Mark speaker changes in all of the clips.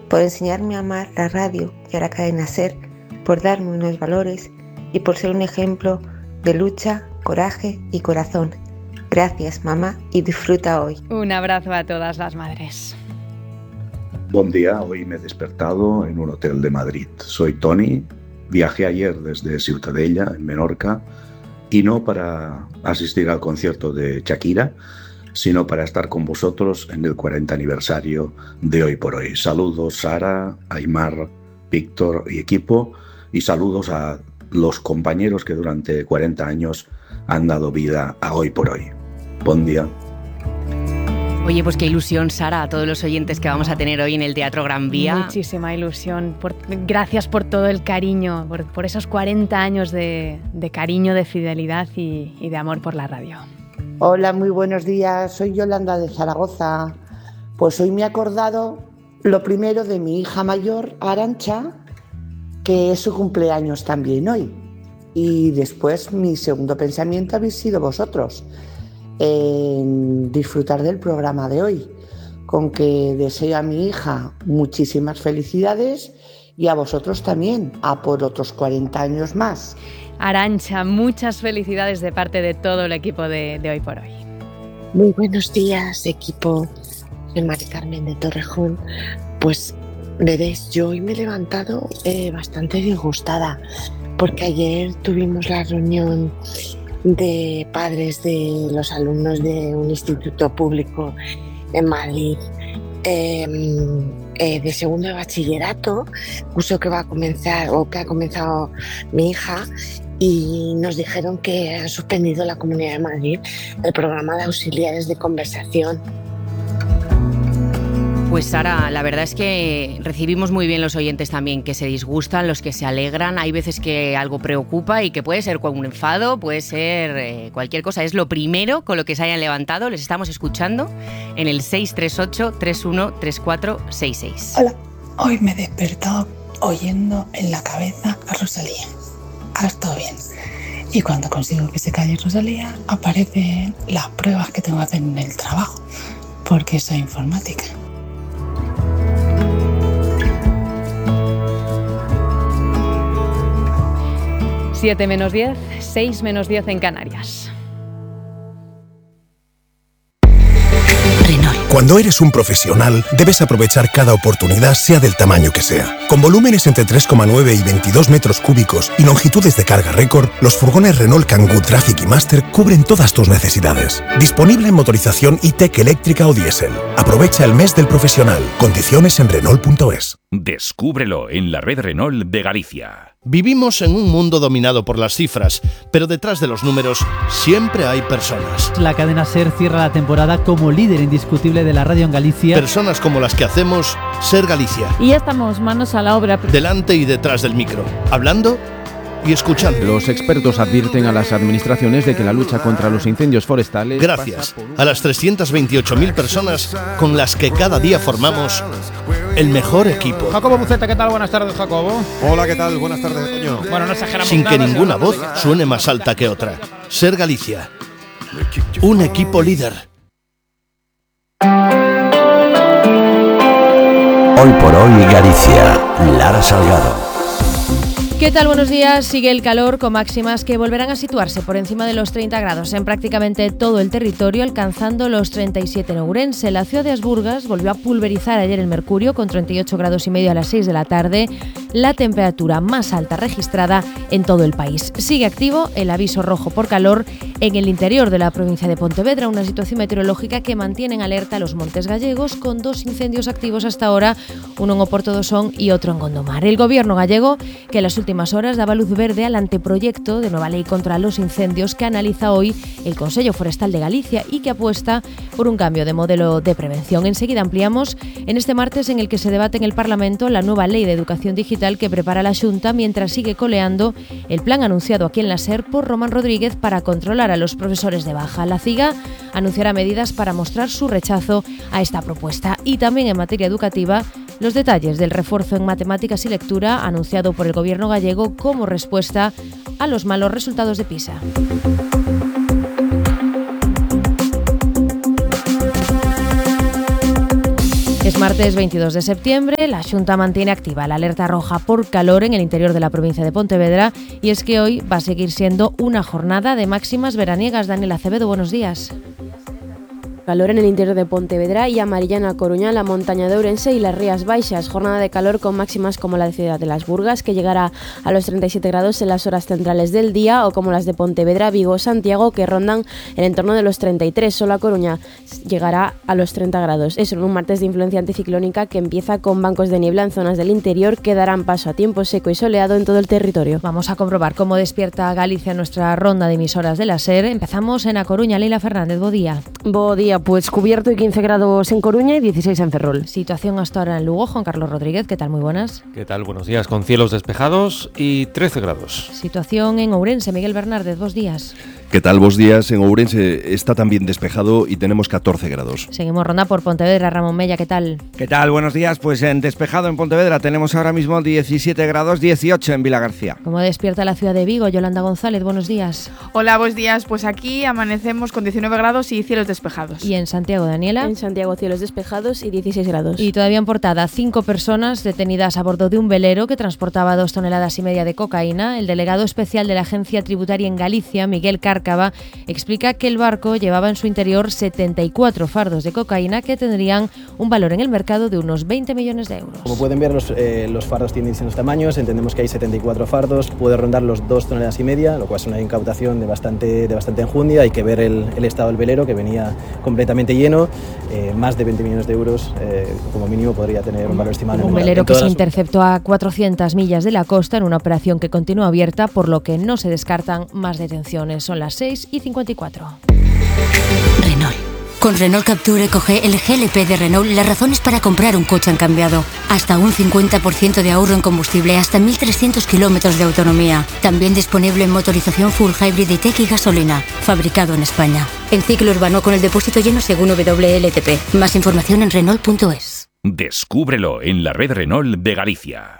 Speaker 1: por enseñarme a amar la radio y a la cadena SER, por darme unos valores y por ser un ejemplo de lucha, coraje y corazón. Gracias, mamá, y disfruta hoy.
Speaker 2: Un abrazo a todas las madres.
Speaker 3: Buen día, hoy me he despertado en un hotel de Madrid. Soy Tony, viajé ayer desde Ciutadella, en Menorca, y no para asistir al concierto de Shakira, sino para estar con vosotros en el 40 aniversario de Hoy por Hoy. Saludos Sara, Aymar, Víctor y equipo, y saludos a los compañeros que durante 40 años han dado vida a Hoy por Hoy. Buen día.
Speaker 2: Oye, pues qué ilusión, Sara, a todos los oyentes que vamos a tener hoy en el Teatro Gran Vía.
Speaker 4: Muchísima ilusión. Gracias por todo el cariño, por esos 40 años de cariño, de fidelidad y de amor por la radio.
Speaker 5: Hola, muy buenos días. Soy Yolanda de Zaragoza. Pues hoy me he acordado lo primero de mi hija mayor, Arantxa, que es su cumpleaños también hoy. Y después mi segundo pensamiento habéis sido vosotros, en disfrutar del programa de hoy, con que deseo a mi hija muchísimas felicidades y a vosotros también, a por otros 40 años más.
Speaker 4: Arantxa, muchas felicidades de parte de todo el equipo de Hoy por Hoy.
Speaker 6: Muy buenos días, equipo. Soy Mari Carmen de Torrejón. Pues veréis, yo hoy me he levantado bastante disgustada, porque ayer tuvimos la reunión de padres de los alumnos de un instituto público en Madrid, de segundo de bachillerato, curso que va a comenzar o que ha comenzado mi hija, y nos dijeron que han suspendido la Comunidad de Madrid el programa de auxiliares de conversación.
Speaker 2: Pues Sara, la verdad es que recibimos muy bien los oyentes también que se disgustan, los que se alegran. Hay veces que algo preocupa y que puede ser con un enfado, puede ser cualquier cosa. Es lo primero con lo que se hayan levantado. Les estamos escuchando en el 638-313466.
Speaker 7: Hola, hoy me he despertado oyendo en la cabeza a Rosalía. Ahora todo bien. Y cuando consigo que se calle Rosalía, aparecen las pruebas que tengo que hacer en el trabajo, porque soy informática.
Speaker 4: Siete menos 10, 6 menos 10 en Canarias.
Speaker 8: Cuando eres un profesional, debes aprovechar cada oportunidad, sea del tamaño que sea. Con volúmenes entre 3,9 y 22 metros cúbicos y longitudes de carga récord, los furgones Renault Kangoo Traffic y Master cubren todas tus necesidades. Disponible en motorización e-tech eléctrica o diésel. Aprovecha el mes del profesional. Condiciones en Renault.es.
Speaker 9: Descúbrelo en la red Renault de Galicia.
Speaker 10: Vivimos en un mundo dominado por las cifras, pero detrás de los números siempre hay personas.
Speaker 11: La cadena SER cierra la temporada como líder indiscutible de la radio en Galicia.
Speaker 10: Personas como las que hacemos SER Galicia.
Speaker 12: Y ya estamos manos a la obra.
Speaker 10: Delante y detrás del micro, hablando y escuchando.
Speaker 13: Los expertos advierten a las administraciones de que la lucha contra los incendios forestales...
Speaker 10: Gracias a las 328.000 personas con las que cada día formamos el mejor equipo.
Speaker 14: Jacobo Buceta, ¿qué tal? Buenas tardes, Jacobo.
Speaker 15: Hola, ¿qué tal? Buenas tardes, Toño.
Speaker 14: Bueno, no exageramos
Speaker 10: Sin
Speaker 14: nada,
Speaker 10: que ninguna voz suene más alta que otra. SER Galicia. Un equipo líder.
Speaker 16: Hoy por hoy Galicia. Lara Salgado.
Speaker 17: ¿Qué tal? Buenos días. Sigue el calor con máximas que volverán a situarse por encima de los 30 grados en prácticamente todo el territorio, alcanzando los 37 en Ourense. La ciudad de Asburgas volvió a pulverizar ayer el mercurio con 38 grados y medio a las 6 de la tarde, la temperatura más alta registrada en todo el país. Sigue activo el aviso rojo por calor en el interior de la provincia de Pontevedra, una situación meteorológica que mantiene en alerta a los Montes Gallegos, con 2 incendios activos hasta ahora, uno en Oporto do Son y otro en Gondomar. El gobierno gallego, que en las últimas horas daba luz verde al anteproyecto de nueva ley contra los incendios que analiza hoy el Consello Forestal de Galicia y que apuesta por un cambio de modelo de prevención. Enseguida ampliamos en este martes en el que se debate en el Parlamento la nueva ley de educación digital que prepara la Xunta, mientras sigue coleando el plan anunciado aquí en la SER por Román Rodríguez para controlar a los profesores de baja. La CIGA anunciará medidas para mostrar su rechazo a esta propuesta. Y también en materia educativa, los detalles del refuerzo en matemáticas y lectura anunciado por el gobierno gallego como respuesta a los malos resultados de PISA. Es martes 22 de septiembre, la Xunta mantiene activa la alerta roja por calor en el interior de la provincia de Pontevedra y es que hoy va a seguir siendo una jornada de máximas veraniegas. Daniel Acevedo, buenos días.
Speaker 18: Calor en el interior de Pontevedra y amarilla en A Coruña, la montaña de Ourense y las Rías Baixas. Jornada de calor con máximas como la de Ciudad de las Burgas, que llegará a los 37 grados en las horas centrales del día, o como las de Pontevedra, Vigo o Santiago, que rondan el entorno de los 33. Solo A Coruña llegará a los 30 grados. Eso en un martes de influencia anticiclónica que empieza con bancos de niebla en zonas del interior que darán paso a tiempo seco y soleado en todo el territorio.
Speaker 17: Vamos a comprobar cómo despierta Galicia nuestra ronda de emisoras de la SER. Empezamos en A Coruña. Leila Fernández, bo día.
Speaker 19: Bo día. Pues cubierto y 15 grados en Coruña y 16 en Ferrol.
Speaker 17: Situación hasta ahora en Lugo. Juan Carlos Rodríguez, ¿qué tal? Muy buenas.
Speaker 20: ¿Qué tal? Buenos días. Con cielos despejados y 13 grados.
Speaker 17: Situación en Ourense. Miguel Bernárdez, buenos días.
Speaker 21: ¿Qué tal? Buenos días. En Ourense está también despejado y tenemos 14 grados.
Speaker 17: Seguimos ronda por Pontevedra. Ramón Mella, ¿qué tal?
Speaker 22: ¿Qué tal? Buenos días. Pues en despejado en Pontevedra tenemos ahora mismo 17 grados, 18 en Vilagarcía.
Speaker 17: ¿Cómo despierta la ciudad de Vigo? Yolanda González, buenos días.
Speaker 23: Hola, buenos días. Pues aquí amanecemos con 19 grados y cielos despejados.
Speaker 17: ¿Y en Santiago, Daniela?
Speaker 18: En Santiago, cielos despejados y 16 grados.
Speaker 17: Y todavía en portada, 5 personas detenidas a bordo de un velero que transportaba 2,5 toneladas de cocaína. El delegado especial de la Agencia Tributaria en Galicia, Miguel Cárcava, explica que el barco llevaba en su interior 74 fardos de cocaína que tendrían un valor en el mercado de unos 20 millones de euros.
Speaker 24: Como pueden ver, los fardos tienen distintos tamaños. Entendemos que hay 74 fardos, puede rondar los 2,5 toneladas, lo cual es una incautación de bastante enjundia. Hay que ver el estado del velero, que venía completamente lleno. Más de 20 millones de euros, como mínimo, podría tener un valor estimado.
Speaker 17: Un velero que se interceptó a 400 millas de la costa en una operación que continúa abierta, por lo que no se descartan más detenciones. Son las 6:54.
Speaker 25: Renault. Con Renault Capture coge el GLP de Renault. Las razones para comprar un coche han cambiado. Hasta un 50% de ahorro en combustible, hasta 1.300 kilómetros de autonomía. También disponible en motorización full hybrid y tech y gasolina. Fabricado en España. En ciclo urbano con el depósito lleno según WLTP. Más información en Renault.es.
Speaker 9: Descúbrelo en la red Renault de Galicia.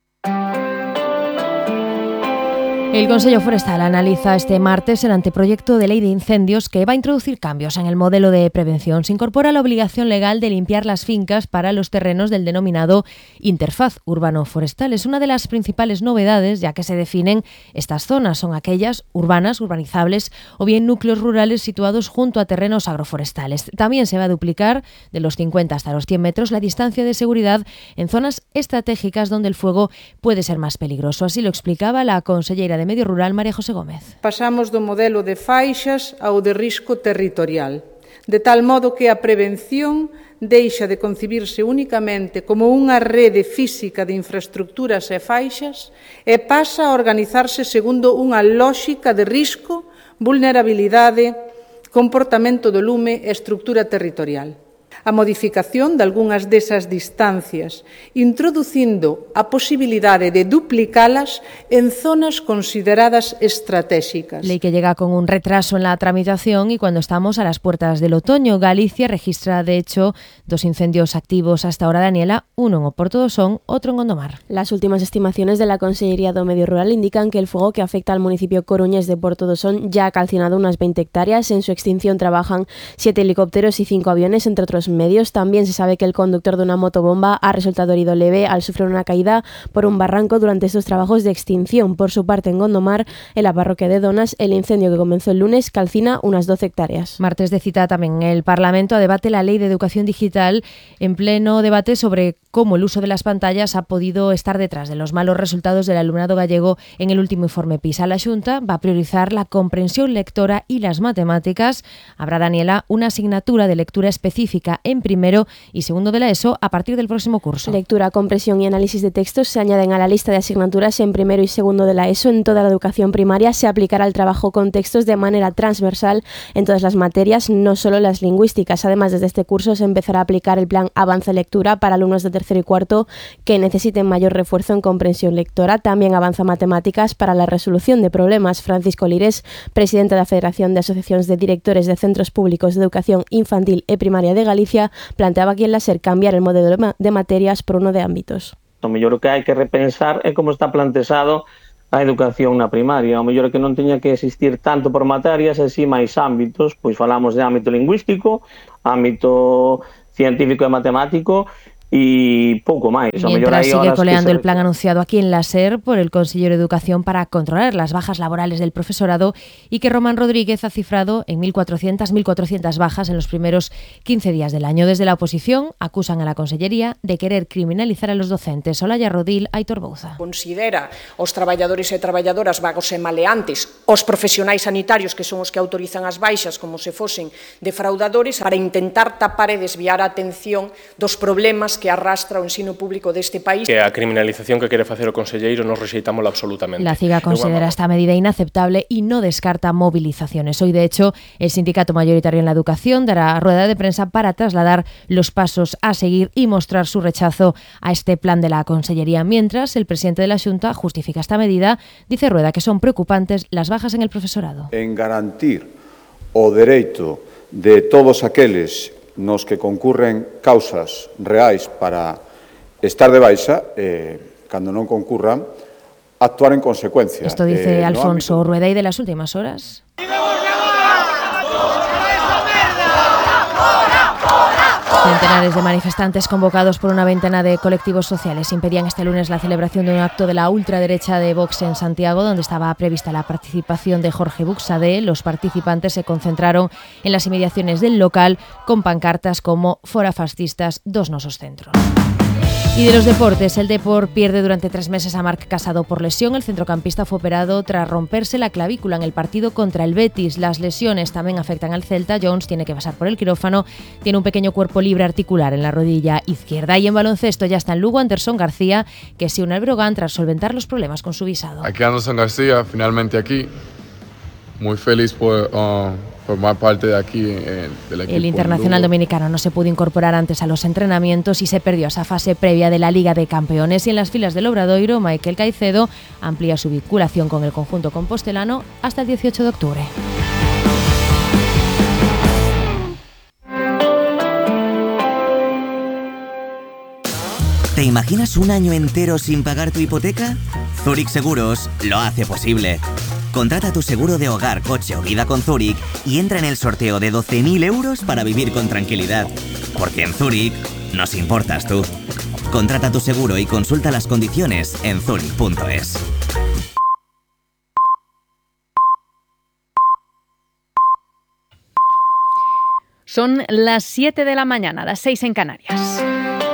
Speaker 17: El Consello Forestal analiza este martes el anteproyecto de ley de incendios que va a introducir cambios en el modelo de prevención. Se incorpora la obligación legal de limpiar las fincas para los terrenos del denominado interfaz urbano-forestal. Es una de las principales novedades, ya que se definen estas zonas. Son aquellas urbanas, urbanizables o bien núcleos rurales situados junto a terrenos agroforestales. También se va a duplicar de los 50 hasta los 100 metros la distancia de seguridad en zonas estratégicas donde el fuego puede ser más peligroso. Así lo explicaba la consellera de Medio Rural, María José Gómez.
Speaker 26: Pasamos do modelo de faixas ao de risco territorial, de tal modo que a prevención deixa de concibirse únicamente como unha rede física de infraestructuras e faixas e pasa a organizarse segundo unha lógica de risco, vulnerabilidade, comportamento do lume e estructura territorial. A modificación de algunhas desas distancias, introducindo a posibilidade de duplicalas en zonas consideradas estratégicas.
Speaker 17: Ley que llega con un retraso en la tramitación y cuando estamos a las puertas del otoño. Galicia registra, de hecho, 2 incendios activos hasta ahora, Daniela, uno en Oporto do Son, otro en Gondomar.
Speaker 18: Las últimas estimaciones de la Consellería do Medio Rural indican que el fuego que afecta al municipio coruñés de Porto do Son ya ha calcinado unas 20 hectáreas. En su extinción trabajan 7 helicópteros y 5 aviones, entre otros medios. También se sabe que el conductor de una motobomba ha resultado herido leve al sufrir una caída por un barranco durante estos trabajos de extinción. Por su parte, en Gondomar, en la parroquia de Donas, el incendio que comenzó el lunes calcina unas 12 hectáreas.
Speaker 17: Martes de cita también el Parlamento a debate la Ley de Educación Digital, en pleno debate sobre cómo el uso de las pantallas ha podido estar detrás de los malos resultados del alumnado gallego en el último informe PISA. La Xunta va a priorizar la comprensión lectora y las matemáticas. Habrá, Daniela, una asignatura de lectura específica en primero y segundo de la ESO a partir del próximo curso.
Speaker 18: Lectura, comprensión y análisis de textos se añaden a la lista de asignaturas en primero y segundo de la ESO. En toda la educación primaria se aplicará el trabajo con textos de manera transversal en todas las materias, no solo las lingüísticas. Además, desde este curso se empezará a aplicar el plan Avanza Lectura para alumnos de tercero y cuarto que necesiten mayor refuerzo en comprensión lectora. También Avanza Matemáticas para la resolución de problemas. Francisco Lires, presidente da Federación de Asociacións de Directores de Centros Públicos de Educación Infantil e Primaria de Galicia, planteaba aquí en la SER cambiar el modelo de materias por uno de ámbitos.
Speaker 27: O mellor o que hai que repensar é como está plantexado a educación na primaria. O mellor é que non teña que existir tanto por materias e si máis ámbitos, pois falamos de ámbito lingüístico, ámbito científico e matemático, y pouco máis.
Speaker 17: Mientras sigue coleando el plan anunciado aquí en la SER por el consejero de Educación para controlar las bajas laborales del profesorado y que Román Rodríguez ha cifrado en 1.400 bajas en los primeros 15 días del año. Desde la oposición acusan a la Consellería de querer criminalizar a los docentes. Olaya Rodil, Aitor Bouza.
Speaker 1: Considera os traballadores e traballadoras vagos e maleantes, os profesionais sanitarios que son os que autorizan as baixas como se fosen defraudadores para intentar tapar e desviar a atención dos problemas que arrastra o ensino público deste país.
Speaker 2: Que a criminalización que quere facer o conselleiro nos rexeitámola absolutamente.
Speaker 17: La CIGA considera esta medida inaceptable y no descarta movilizaciones. Hoy, de hecho, el sindicato mayoritario en la educación dará rueda de prensa para trasladar los pasos a seguir y mostrar su rechazo a este plan de la Consellería. Mientras, el presidente de la Xunta justifica esta medida, dice Rueda que son preocupantes las bajas en el profesorado.
Speaker 3: En garantir o dereito de todos aqueles nos que concurren causas reais para estar de baixa, cando non concurran, actuar en consecuencia.
Speaker 17: Esto dice Alfonso Rueda. Y de las últimas horas. Centenares de manifestantes convocados por una veintena de colectivos sociales impedían este lunes la celebración de un acto de la ultraderecha de Vox en Santiago, donde estaba prevista la participación de Jorge Buxadé. Los participantes se concentraron en las inmediaciones del local con pancartas como "Fora fascistas, dos nosos centros". Y de los deportes, el Depor pierde durante 3 meses a Marc Casado por lesión. El centrocampista fue operado tras romperse la clavícula en el partido contra el Betis. Las lesiones también afectan al Celta. Jones tiene que pasar por el quirófano. Tiene un pequeño cuerpo libre articular en la rodilla izquierda. Y en baloncesto ya está en Lugo Anderson García, que se une al Breogán tras solventar los problemas con su visado.
Speaker 4: Aquí Anderson García, finalmente aquí. Muy feliz por formar parte de aquí del equipo.
Speaker 17: El internacional dominicano no se pudo incorporar antes a los entrenamientos y se perdió esa fase previa de la Liga de Campeones. Y en las filas del Obradoiro, Michael Caicedo amplía su vinculación con el conjunto compostelano hasta el 18 de octubre.
Speaker 5: ¿Te imaginas un año entero sin pagar tu hipoteca? Zurich Seguros lo hace posible. Contrata tu seguro de hogar, coche o vida con Zurich y entra en el sorteo de 12.000 euros para vivir con tranquilidad. Porque en Zurich nos importas tú. Contrata tu seguro y consulta las condiciones en zurich.es.
Speaker 6: Son las 7 de la mañana, las 6 en Canarias.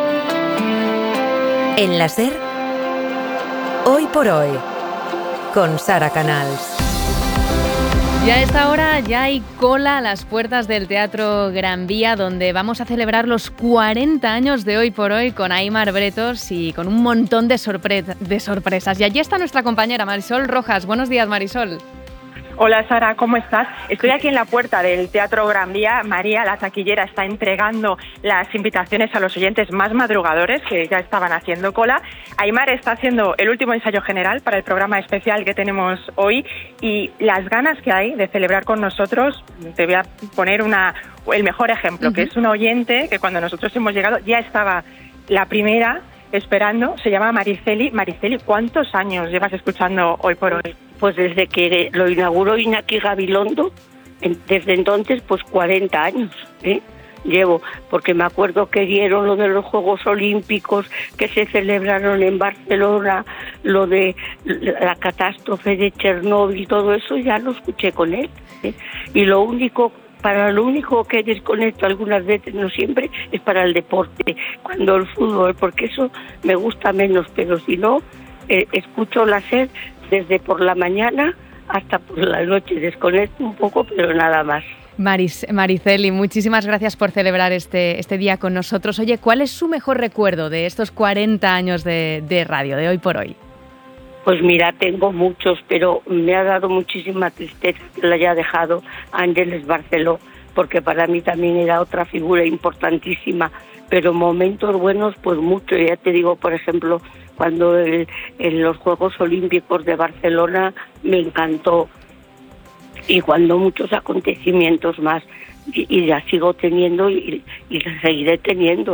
Speaker 7: En la SER, Hoy por Hoy, con Sara Canals.
Speaker 6: Y a esta hora ya hay cola a las puertas del Teatro Gran Vía, donde vamos a celebrar los 40 años de Hoy por Hoy con Aimar Bretos y con un montón de sorpresas. Y allí está nuestra compañera Marisol Rojas. Buenos días, Marisol.
Speaker 28: Hola Sara, ¿cómo estás? Estoy aquí en la puerta del Teatro Gran Vía. María, la taquillera, está entregando las invitaciones a los oyentes más madrugadores que ya estaban haciendo cola. Aimar está haciendo el último ensayo general para el programa especial que tenemos hoy y las ganas que hay de celebrar con nosotros. Te voy a poner el mejor ejemplo, que es una oyente que cuando nosotros hemos llegado ya estaba la primera esperando. Se llama Mariceli. Mariceli, ¿cuántos años llevas escuchando Hoy por Hoy?
Speaker 29: Pues desde que lo inauguró Iñaki Gabilondo, desde entonces pues 40 años, llevo, porque me acuerdo que dieron lo de los Juegos Olímpicos que se celebraron en Barcelona, lo de la catástrofe de Chernóbil, todo eso ya lo escuché con él, y para lo único que desconecto algunas veces, no siempre, es para el deporte, cuando el fútbol, porque eso me gusta menos, pero si no, escucho la SER desde por la mañana hasta por la noche. Desconecto un poco, pero nada más.
Speaker 6: Mariceli, muchísimas gracias por celebrar este día con nosotros. Oye, ¿cuál es su mejor recuerdo de estos 40 años de radio, de Hoy por Hoy?
Speaker 29: Pues mira, tengo muchos, pero me ha dado muchísima tristeza que la haya dejado Ángeles Barceló, porque para mí también era otra figura importantísima, pero momentos buenos, pues mucho. Ya te digo, por ejemplo, cuando en los Juegos Olímpicos de Barcelona me encantó, y cuando muchos acontecimientos más, y la sigo teniendo y la seguiré teniendo,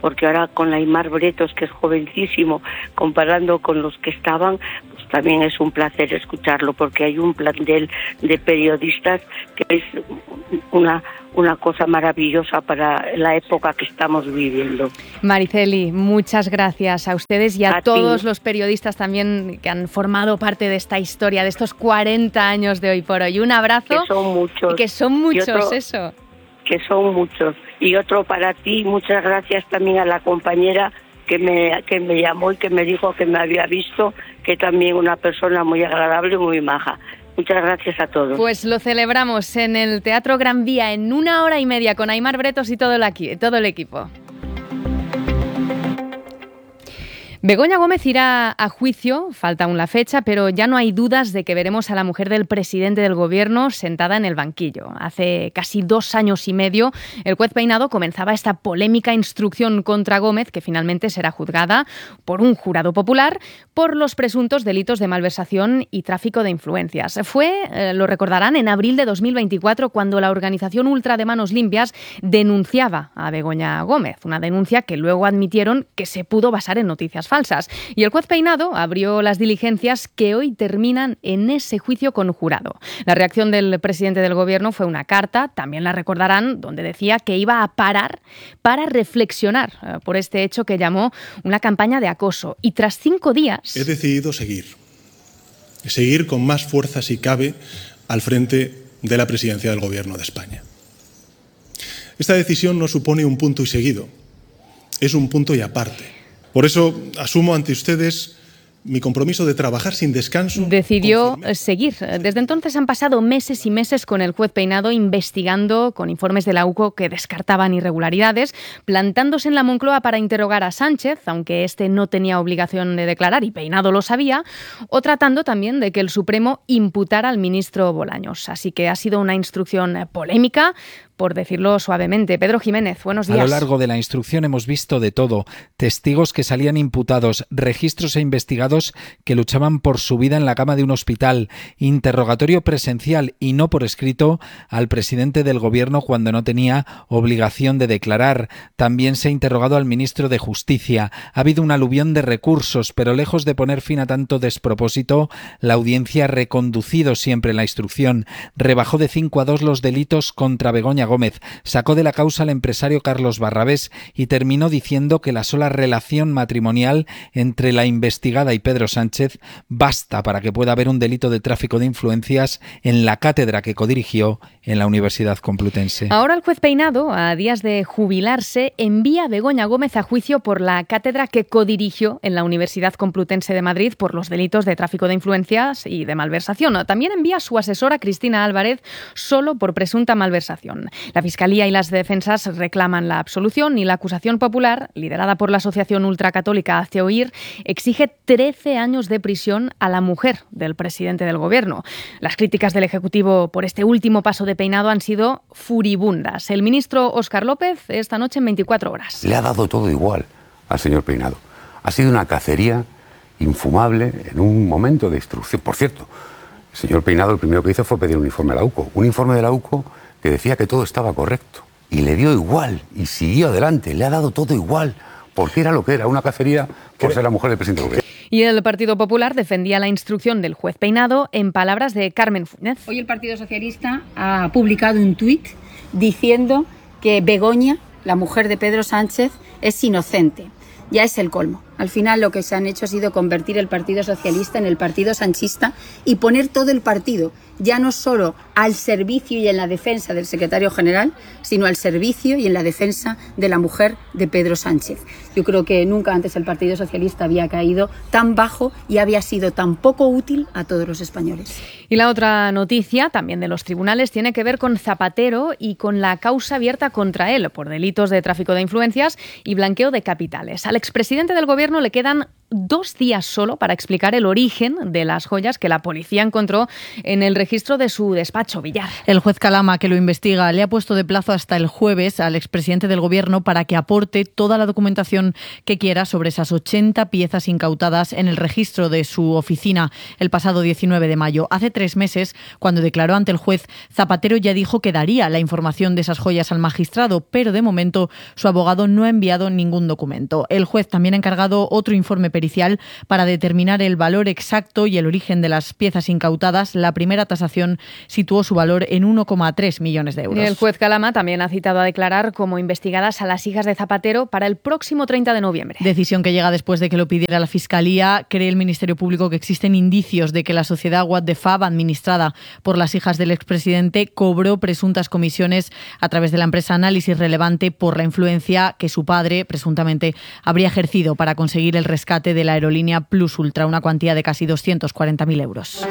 Speaker 29: porque ahora con Aimar Bretos, que es jovencísimo, comparando con los que estaban, pues también es un placer escucharlo, porque hay un plantel de periodistas que es una cosa maravillosa para la época que estamos viviendo.
Speaker 6: Mariceli, muchas gracias a ustedes y a todos los periodistas también que han formado parte de esta historia, de estos 40 años de Hoy por Hoy. Un abrazo.
Speaker 29: Que son muchos.
Speaker 6: Que son muchos, eso.
Speaker 29: Que son muchos. Y otro para ti, muchas gracias también a la compañera que me llamó y que me dijo que me había visto, que también una persona muy agradable y muy maja. Muchas gracias a todos.
Speaker 6: Pues lo celebramos en el Teatro Gran Vía en 1 hora y media con Aimar Bretos y todo el equipo. Begoña Gómez irá a juicio, falta aún la fecha, pero ya no hay dudas de que veremos a la mujer del presidente del Gobierno sentada en el banquillo. Hace casi 2 años y medio, el juez Peinado comenzaba esta polémica instrucción contra Gómez, que finalmente será juzgada por un jurado popular por los presuntos delitos de malversación y tráfico de influencias. Fue, lo recordarán, en abril de 2024 cuando la organización Ultra de Manos Limpias denunciaba a Begoña Gómez, una denuncia que luego admitieron que se pudo basar en noticias falsas. Y el juez Peinado abrió las diligencias que hoy terminan en ese juicio con jurado. La reacción del presidente del Gobierno fue una carta, también la recordarán, donde decía que iba a parar para reflexionar por este hecho que llamó una campaña de acoso. Y tras 5 días...
Speaker 8: He decidido seguir con más fuerza si cabe al frente de la presidencia del Gobierno de España. Esta decisión no supone un punto y seguido, es un punto y aparte. Por eso asumo ante ustedes mi compromiso de trabajar sin descanso.
Speaker 6: Decidió seguir. Desde entonces han pasado meses y meses con el juez Peinado investigando con informes de la UCO que descartaban irregularidades, plantándose en la Moncloa para interrogar a Sánchez, aunque este no tenía obligación de declarar y Peinado lo sabía, o tratando también de que el Supremo imputara al ministro Bolaños. Así que ha sido una instrucción polémica, por decirlo suavemente. Pedro Jiménez, buenos días.
Speaker 10: A lo largo de la instrucción hemos visto de todo. Testigos que salían imputados, registros e investigados que luchaban por su vida en la cama de un hospital, interrogatorio presencial y no por escrito al presidente del Gobierno cuando no tenía obligación de declarar. También se ha interrogado al ministro de Justicia. Ha habido un aluvión de recursos, pero lejos de poner fin a tanto despropósito, la audiencia ha reconducido siempre la instrucción. Rebajó de 5 a 2 los delitos contra Begoña Gómez, sacó de la causa al empresario Carlos Barrabés y terminó diciendo que la sola relación matrimonial entre la investigada y Pedro Sánchez basta para que pueda haber un delito de tráfico de influencias en la cátedra que codirigió en la Universidad Complutense.
Speaker 6: Ahora el juez Peinado, a días de jubilarse, envía a Begoña Gómez a juicio por la cátedra que codirigió en la Universidad Complutense de Madrid por los delitos de tráfico de influencias y de malversación. También envía a su asesora Cristina Álvarez solo por presunta malversación. La Fiscalía y las defensas reclaman la absolución y la acusación popular, liderada por la Asociación Ultracatólica Hazte Oír, exige 13 años de prisión a la mujer del presidente del Gobierno. Las críticas del Ejecutivo por este último paso de Peinado han sido furibundas. El ministro Óscar López esta noche en 24 horas.
Speaker 11: Le ha dado todo igual al señor Peinado. Ha sido una cacería infumable en un momento de instrucción. Por cierto, el señor Peinado lo primero que hizo fue pedir un informe a la UCO. Un informe de la UCO que decía que todo estaba correcto. Y le dio igual, y siguió adelante. Le ha dado todo igual, porque era lo que era, una cacería por ser la mujer del presidente del Gobierno.
Speaker 6: Y el Partido Popular defendía la instrucción del juez Peinado en palabras de Carmen Funes.
Speaker 12: Hoy el Partido Socialista ha publicado un tuit diciendo que Begoña, la mujer de Pedro Sánchez, es inocente. Ya es el colmo. Al final lo que se han hecho ha sido convertir el Partido Socialista en el Partido Sanchista y poner todo el partido, ya no solo al servicio y en la defensa del secretario general, sino al servicio y en la defensa de la mujer de Pedro Sánchez. Yo creo que nunca antes el Partido Socialista había caído tan bajo y había sido tan poco útil a todos los españoles.
Speaker 6: Y la otra noticia, también de los tribunales, tiene que ver con Zapatero y con la causa abierta contra él por delitos de tráfico de influencias y blanqueo de capitales. Al expresidente del Gobierno le quedan 2 días solo para explicar el origen de las joyas que la policía encontró en el registro de su despacho, Villar.
Speaker 13: El juez Calama, que lo investiga, le ha puesto de plazo hasta el jueves al expresidente del Gobierno para que aporte toda la documentación que quiera sobre esas 80 piezas incautadas en el registro de su oficina el pasado 19 de mayo. Hace 3 meses, cuando declaró ante el juez, Zapatero ya dijo que daría la información de esas joyas al magistrado, pero de momento su abogado no ha enviado ningún documento. El juez también ha encargado otro informe pericial para determinar el valor exacto y el origen de las piezas incautadas. La primera tasación situó su valor en 1,3 millones de euros.
Speaker 6: Y el juez Calama también ha citado a declarar como investigadas a las hijas de Zapatero para el próximo 30 de noviembre.
Speaker 13: Decisión que llega después de que lo pidiera la Fiscalía. Cree el Ministerio Público que existen indicios de que la sociedad What the Fab, administrada por las hijas del expresidente, cobró presuntas comisiones a través de la empresa Análisis Relevante por la influencia que su padre presuntamente habría ejercido para conseguir el rescate de la aerolínea Plus Ultra, una cuantía de casi 240.000 euros.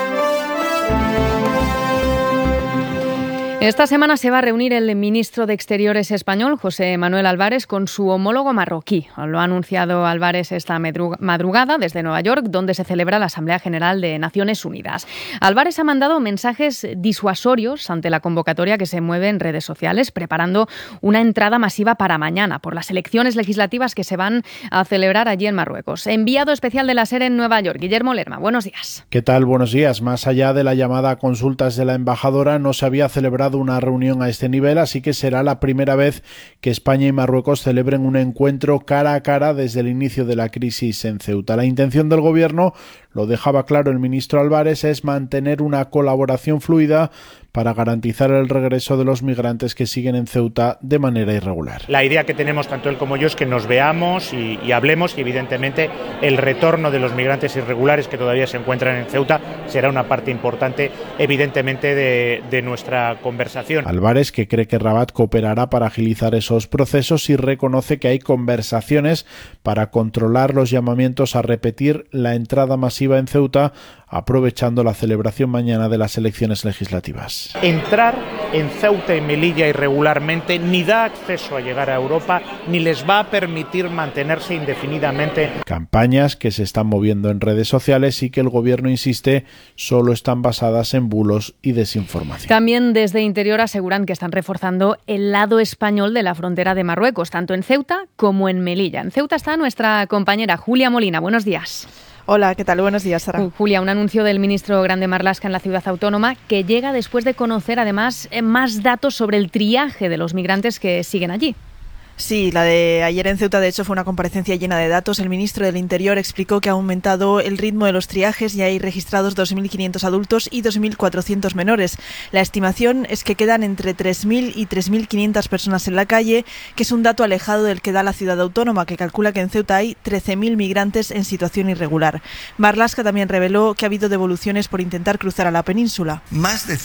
Speaker 6: Esta semana se va a reunir el ministro de Exteriores español, José Manuel Álvarez, con su homólogo marroquí. Lo ha anunciado Álvarez esta madrugada desde Nueva York, donde se celebra la Asamblea General de Naciones Unidas. Álvarez ha mandado mensajes disuasorios ante la convocatoria que se mueve en redes sociales, preparando una entrada masiva para mañana por las elecciones legislativas que se van a celebrar allí en Marruecos. Enviado especial de la SER en Nueva York, Guillermo Lerma. Buenos días.
Speaker 14: ¿Qué tal? Buenos días. Más allá de la llamada a consultas de la embajadora, no se había celebrado una reunión a este nivel, así que será la primera vez que España y Marruecos celebren un encuentro cara a cara desde el inicio de la crisis en Ceuta. La intención del Gobierno, lo dejaba claro el ministro Álvarez, es mantener una colaboración fluida para garantizar el regreso de los migrantes que siguen en Ceuta de manera irregular.
Speaker 15: La idea que tenemos tanto él como yo es que nos veamos y hablemos, y evidentemente el retorno de los migrantes irregulares que todavía se encuentran en Ceuta será una parte importante evidentemente de nuestra conversación.
Speaker 14: Álvarez, que cree que Rabat cooperará para agilizar esos procesos, y reconoce que hay conversaciones para controlar los llamamientos a repetir la entrada masiva en Ceuta, aprovechando la celebración mañana de las elecciones legislativas.
Speaker 15: Entrar en Ceuta y Melilla irregularmente ni da acceso a llegar a Europa, ni les va a permitir mantenerse indefinidamente.
Speaker 14: Campañas que se están moviendo en redes sociales y que el Gobierno insiste solo están basadas en bulos y desinformación.
Speaker 6: También desde Interior aseguran que están reforzando el lado español de la frontera de Marruecos, tanto en Ceuta como en Melilla. En Ceuta está nuestra compañera Julia Molina. Buenos días.
Speaker 16: Hola, ¿qué tal? Buenos días, Sara.
Speaker 6: Julia, un anuncio del ministro Grande Marlaska en la ciudad autónoma que llega después de conocer además más datos sobre el triaje de los migrantes que siguen allí.
Speaker 16: Sí, la de ayer en Ceuta, de hecho, fue una comparecencia llena de datos. El ministro del Interior explicó que ha aumentado el ritmo de los triajes y hay registrados 2.500 adultos y 2.400 menores. La estimación es que quedan entre 3.000 y 3.500 personas en la calle, que es un dato alejado del que da la ciudad autónoma, que calcula que en Ceuta hay 13.000 migrantes en situación irregular. Marlaska también reveló que ha habido devoluciones por intentar cruzar a la península.
Speaker 19: Más de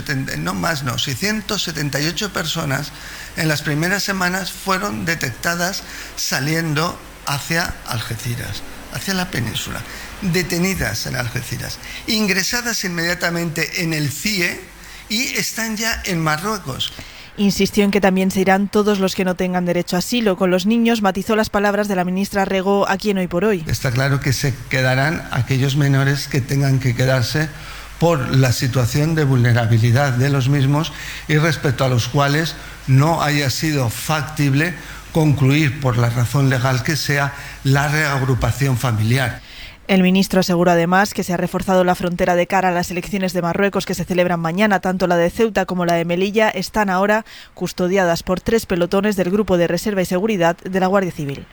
Speaker 19: 178 personas en las primeras semanas fueron detectadas saliendo hacia Algeciras, hacia la península, detenidas en Algeciras, ingresadas inmediatamente en el CIE y están ya en Marruecos.
Speaker 16: Insistió en que también se irán todos los que no tengan derecho a asilo. Con los niños matizó las palabras de la ministra Rego aquí en Hoy por Hoy.
Speaker 19: Está claro que se quedarán aquellos menores que tengan que quedarse por la situación de vulnerabilidad de los mismos y respecto a los cuales no haya sido factible concluir por la razón legal que sea la reagrupación familiar.
Speaker 16: El ministro aseguró además que se ha reforzado la frontera de cara a las elecciones de Marruecos que se celebran mañana. Tanto la de Ceuta como la de Melilla están ahora custodiadas por 3 pelotones del Grupo de Reserva y Seguridad de la Guardia Civil.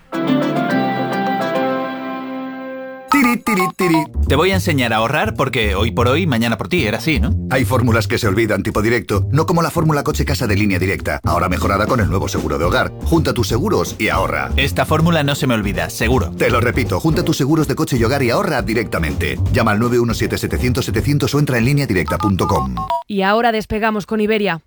Speaker 20: Te voy a enseñar a ahorrar porque hoy por hoy, mañana por ti, era así, ¿no?
Speaker 21: Hay fórmulas que se olvidan, tipo directo, no como la fórmula coche-casa de Línea Directa, ahora mejorada con el nuevo seguro de hogar. Junta tus seguros y ahorra.
Speaker 20: Esta fórmula no se me olvida, seguro.
Speaker 21: Te lo repito, junta tus seguros de coche y hogar y ahorra directamente. Llama al 917-700-700 o entra en lineadirecta.com.
Speaker 17: Y ahora despegamos con Iberia.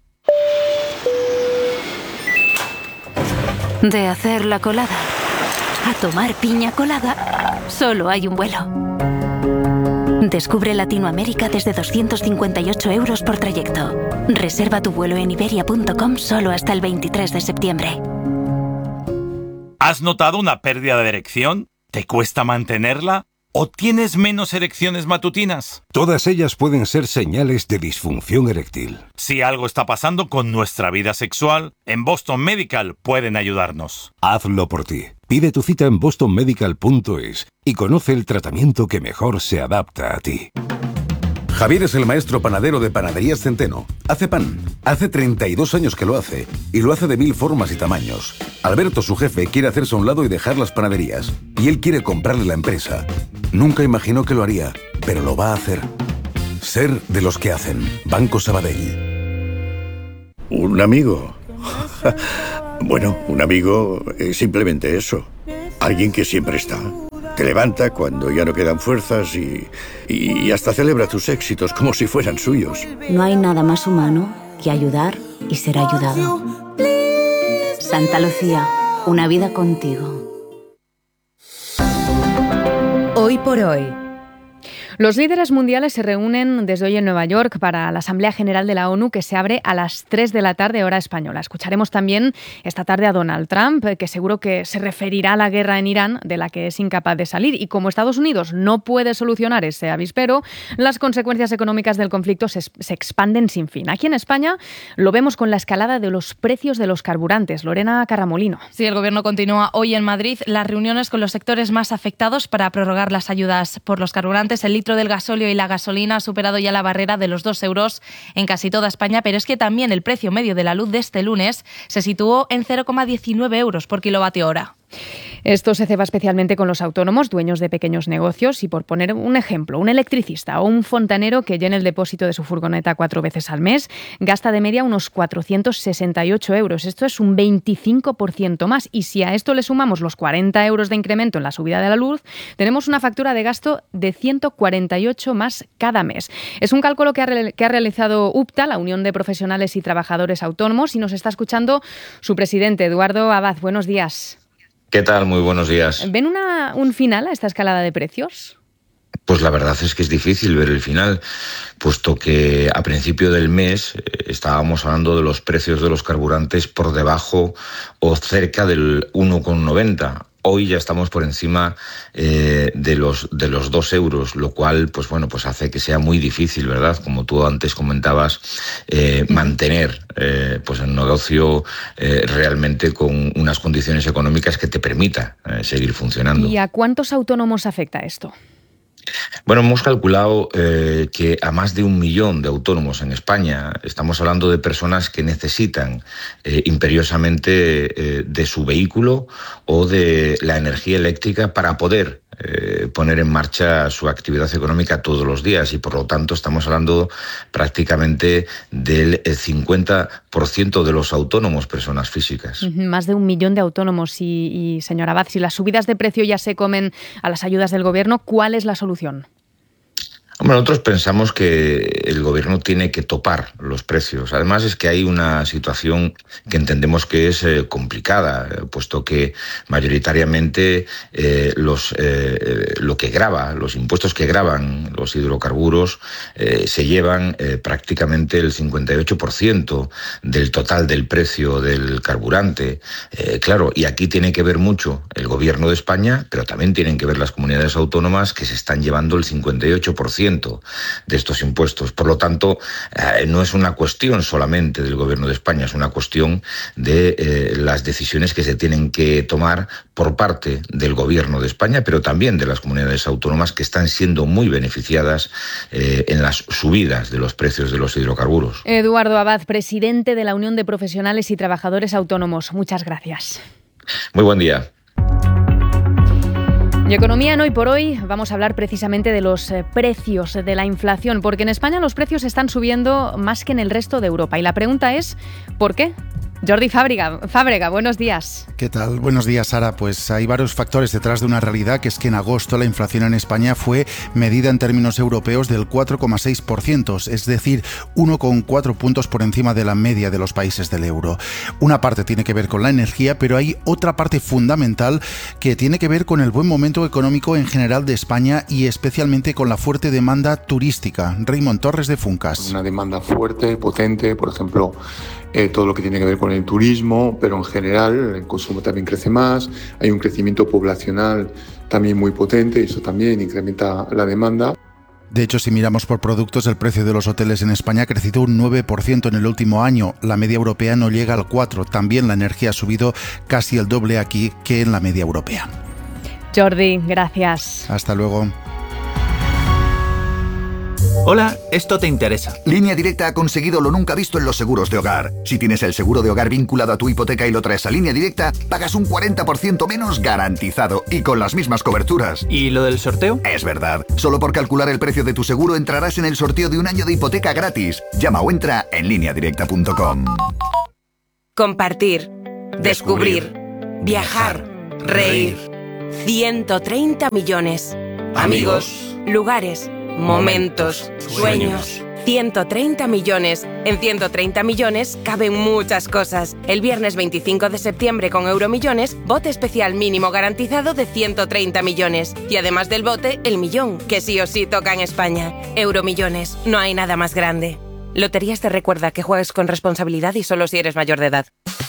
Speaker 25: De hacer la colada a tomar piña colada, solo hay un vuelo. Descubre Latinoamérica desde 258 € por trayecto. Reserva tu vuelo en iberia.com solo hasta el 23 de septiembre.
Speaker 22: ¿Has notado una pérdida de erección?
Speaker 1: ¿Te cuesta mantenerla? ¿O tienes menos erecciones matutinas?
Speaker 2: Todas ellas pueden ser señales de disfunción eréctil.
Speaker 1: Si algo está pasando con nuestra vida sexual, en Boston Medical pueden ayudarnos.
Speaker 2: Hazlo por ti. Pide tu cita en bostonmedical.es y conoce el tratamiento que mejor se adapta a ti.
Speaker 9: Javier es el maestro panadero de Panaderías Centeno. Hace pan. Hace 32 años que lo hace. Y lo hace de 1000 formas y tamaños. Alberto, su jefe, quiere hacerse a un lado y dejar las panaderías. Y él quiere comprarle la empresa. Nunca imaginó que lo haría, pero lo va a hacer. Ser de los que hacen. Banco Sabadell.
Speaker 18: ¿Un amigo? Bueno, un amigo es simplemente eso. Alguien que siempre está. Te levanta cuando ya no quedan fuerzas y hasta celebra tus éxitos como si fueran suyos.
Speaker 25: No hay nada más humano que ayudar y ser ayudado. Santa Lucía, una vida contigo.
Speaker 7: Hoy por hoy.
Speaker 6: Los líderes mundiales se reúnen desde hoy en Nueva York para la Asamblea General de la ONU, que se abre a las 3 de la tarde, hora española. Escucharemos también esta tarde a Donald Trump, que seguro que se referirá a la guerra en Irán, de la que es incapaz de salir. Y como Estados Unidos no puede solucionar ese avispero, las consecuencias económicas del conflicto se expanden sin fin. Aquí en España lo vemos con la escalada de los precios de los carburantes. Lorena Carramolino.
Speaker 22: Sí, el Gobierno continúa hoy en Madrid las reuniones con los sectores más afectados para prorrogar las ayudas por los carburantes. El litro del gasóleo y la gasolina ha superado ya la barrera de los 2 euros en casi toda España, pero es que también el precio medio de la luz de este lunes se situó en 0,19 euros por kilovatio hora.
Speaker 6: Esto se ceba especialmente con los autónomos, dueños de pequeños negocios, y por poner un ejemplo, un electricista o un fontanero que llene el depósito de su furgoneta 4 veces al mes gasta de media unos 468 euros. Esto es un 25% más, y si a esto le sumamos los 40 euros de incremento en la subida de la luz, tenemos una factura de gasto de 148 más cada mes. Es un cálculo que ha realizado UPTA, la Unión de Profesionales y Trabajadores Autónomos, y nos está escuchando su presidente, Eduardo Abad. Buenos días.
Speaker 23: ¿Qué tal? Muy buenos días.
Speaker 6: ¿Ven un final a esta escalada de precios?
Speaker 23: Pues la verdad es que es difícil ver el final, puesto que a principio del mes estábamos hablando de los precios de los carburantes por debajo o cerca del 1,90. Hoy ya estamos por encima de los 2 euros, lo cual pues hace que sea muy difícil, ¿verdad? Como tú antes comentabas, mantener pues el negocio realmente con unas condiciones económicas que te permita seguir funcionando.
Speaker 6: ¿Y a cuántos autónomos afecta esto?
Speaker 23: Bueno, hemos calculado que a más de 1 millón de autónomos en España, estamos hablando de personas que necesitan imperiosamente de su vehículo o de la energía eléctrica para poder poner en marcha su actividad económica todos los días, y por lo tanto estamos hablando prácticamente del 50% de los autónomos personas físicas.
Speaker 6: Más de 1 millón de autónomos y señora Abad, si las subidas de precio ya se comen a las ayudas del Gobierno, ¿cuál es la solución?
Speaker 23: Hombre, nosotros pensamos que el Gobierno tiene que topar los precios. Además es que hay una situación que entendemos que es complicada, puesto que mayoritariamente lo que grava, los impuestos que gravan los hidrocarburos se llevan prácticamente el 58% del total del precio del carburante. Claro, y aquí tiene que ver mucho el Gobierno de España, pero también tienen que ver las comunidades autónomas, que se están llevando el 58% de estos impuestos. Por lo tanto, no es una cuestión solamente del Gobierno de España, es una cuestión de las decisiones que se tienen que tomar por parte del Gobierno de España, pero también de las comunidades autónomas, que están siendo muy beneficiadas en las subidas de los precios de los hidrocarburos.
Speaker 6: Eduardo Abad, presidente de la Unión de Profesionales y Trabajadores Autónomos. Muchas gracias.
Speaker 23: Muy buen día.
Speaker 6: Y economía en Hoy por Hoy vamos a hablar precisamente de los precios, de la inflación, porque en España los precios están subiendo más que en el resto de Europa. Y la pregunta es, ¿por qué? Jordi Fábrega, buenos días.
Speaker 24: ¿Qué tal? Buenos días, Sara. Pues hay varios factores detrás de una realidad, que es que en agosto la inflación en España fue medida en términos europeos del 4,6%, es decir, 1,4 puntos por encima de la media de los países del euro. Una parte tiene que ver con la energía, pero hay otra parte fundamental que tiene que ver con el buen momento económico en general de España y especialmente con la fuerte demanda turística. Raymond Torres, de Funcas.
Speaker 26: Una demanda fuerte, potente, por ejemplo,
Speaker 3: todo lo que tiene que ver con el turismo, pero en general el consumo también crece más, hay un crecimiento poblacional también muy potente y eso también incrementa la demanda.
Speaker 24: De hecho, si miramos por productos, el precio de los hoteles en España ha crecido un 9% en el último año. La media europea no llega al 4%. También la energía ha subido casi el doble aquí que en la media europea.
Speaker 6: Jordi, gracias.
Speaker 24: Hasta luego.
Speaker 20: Hola, esto te interesa.
Speaker 21: Línea Directa ha conseguido lo nunca visto en los seguros de hogar. Si tienes el seguro de hogar vinculado a tu hipoteca y lo traes a Línea Directa, pagas un 40% menos garantizado y con las mismas coberturas.
Speaker 20: ¿Y lo del sorteo?
Speaker 21: Es verdad. Solo por calcular el precio de tu seguro entrarás en el sorteo de un año de hipoteca gratis. Llama o entra en lineadirecta.com.
Speaker 4: Compartir, descubrir, viajar, reír. 130 millones. Amigos, lugares, momentos, sueños. 130 millones. En 130 millones caben muchas cosas. El viernes 25 de septiembre con Euromillones, bote especial mínimo garantizado de 130 millones. Y además del bote, el millón, que sí o sí toca en España. Euromillones, no hay nada más grande. Loterías te recuerda que juegues con responsabilidad y solo si eres mayor de edad.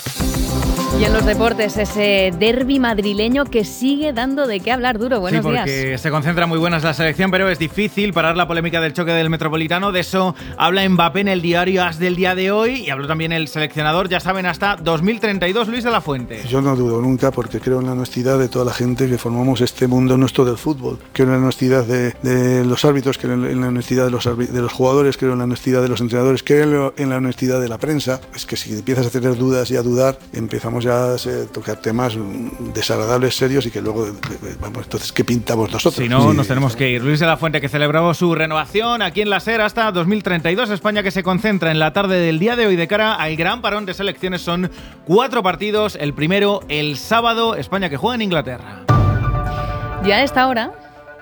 Speaker 6: Y en los deportes, ese derbi madrileño que sigue dando de qué hablar. Duro, buenos días.
Speaker 5: Sí, porque se concentra muy buenas la selección, pero es difícil parar la polémica del choque del Metropolitano. De eso habla Mbappé en el diario AS del día de hoy y habló también el seleccionador, ya saben, hasta 2032, Luis de la Fuente.
Speaker 8: Yo no dudo nunca porque creo en la honestidad de toda la gente que formamos este mundo nuestro del fútbol. Creo en la honestidad de los árbitros, creo en la honestidad de los jugadores, creo en la honestidad de los entrenadores, creo en la honestidad de la prensa. Es que si empiezas a tener dudas y a dudar, empezamos ya a tocar temas desagradables, serios y que luego, vamos, entonces, ¿qué pintamos nosotros?
Speaker 5: Si no, nos tenemos que ir. Luis de la Fuente, que celebró su renovación aquí en la SER hasta 2032. España, que se concentra en la tarde del día de hoy de cara al gran parón de selecciones. Son 4 partidos. El primero, el sábado, España que juega en Inglaterra.
Speaker 6: Ya a esta hora,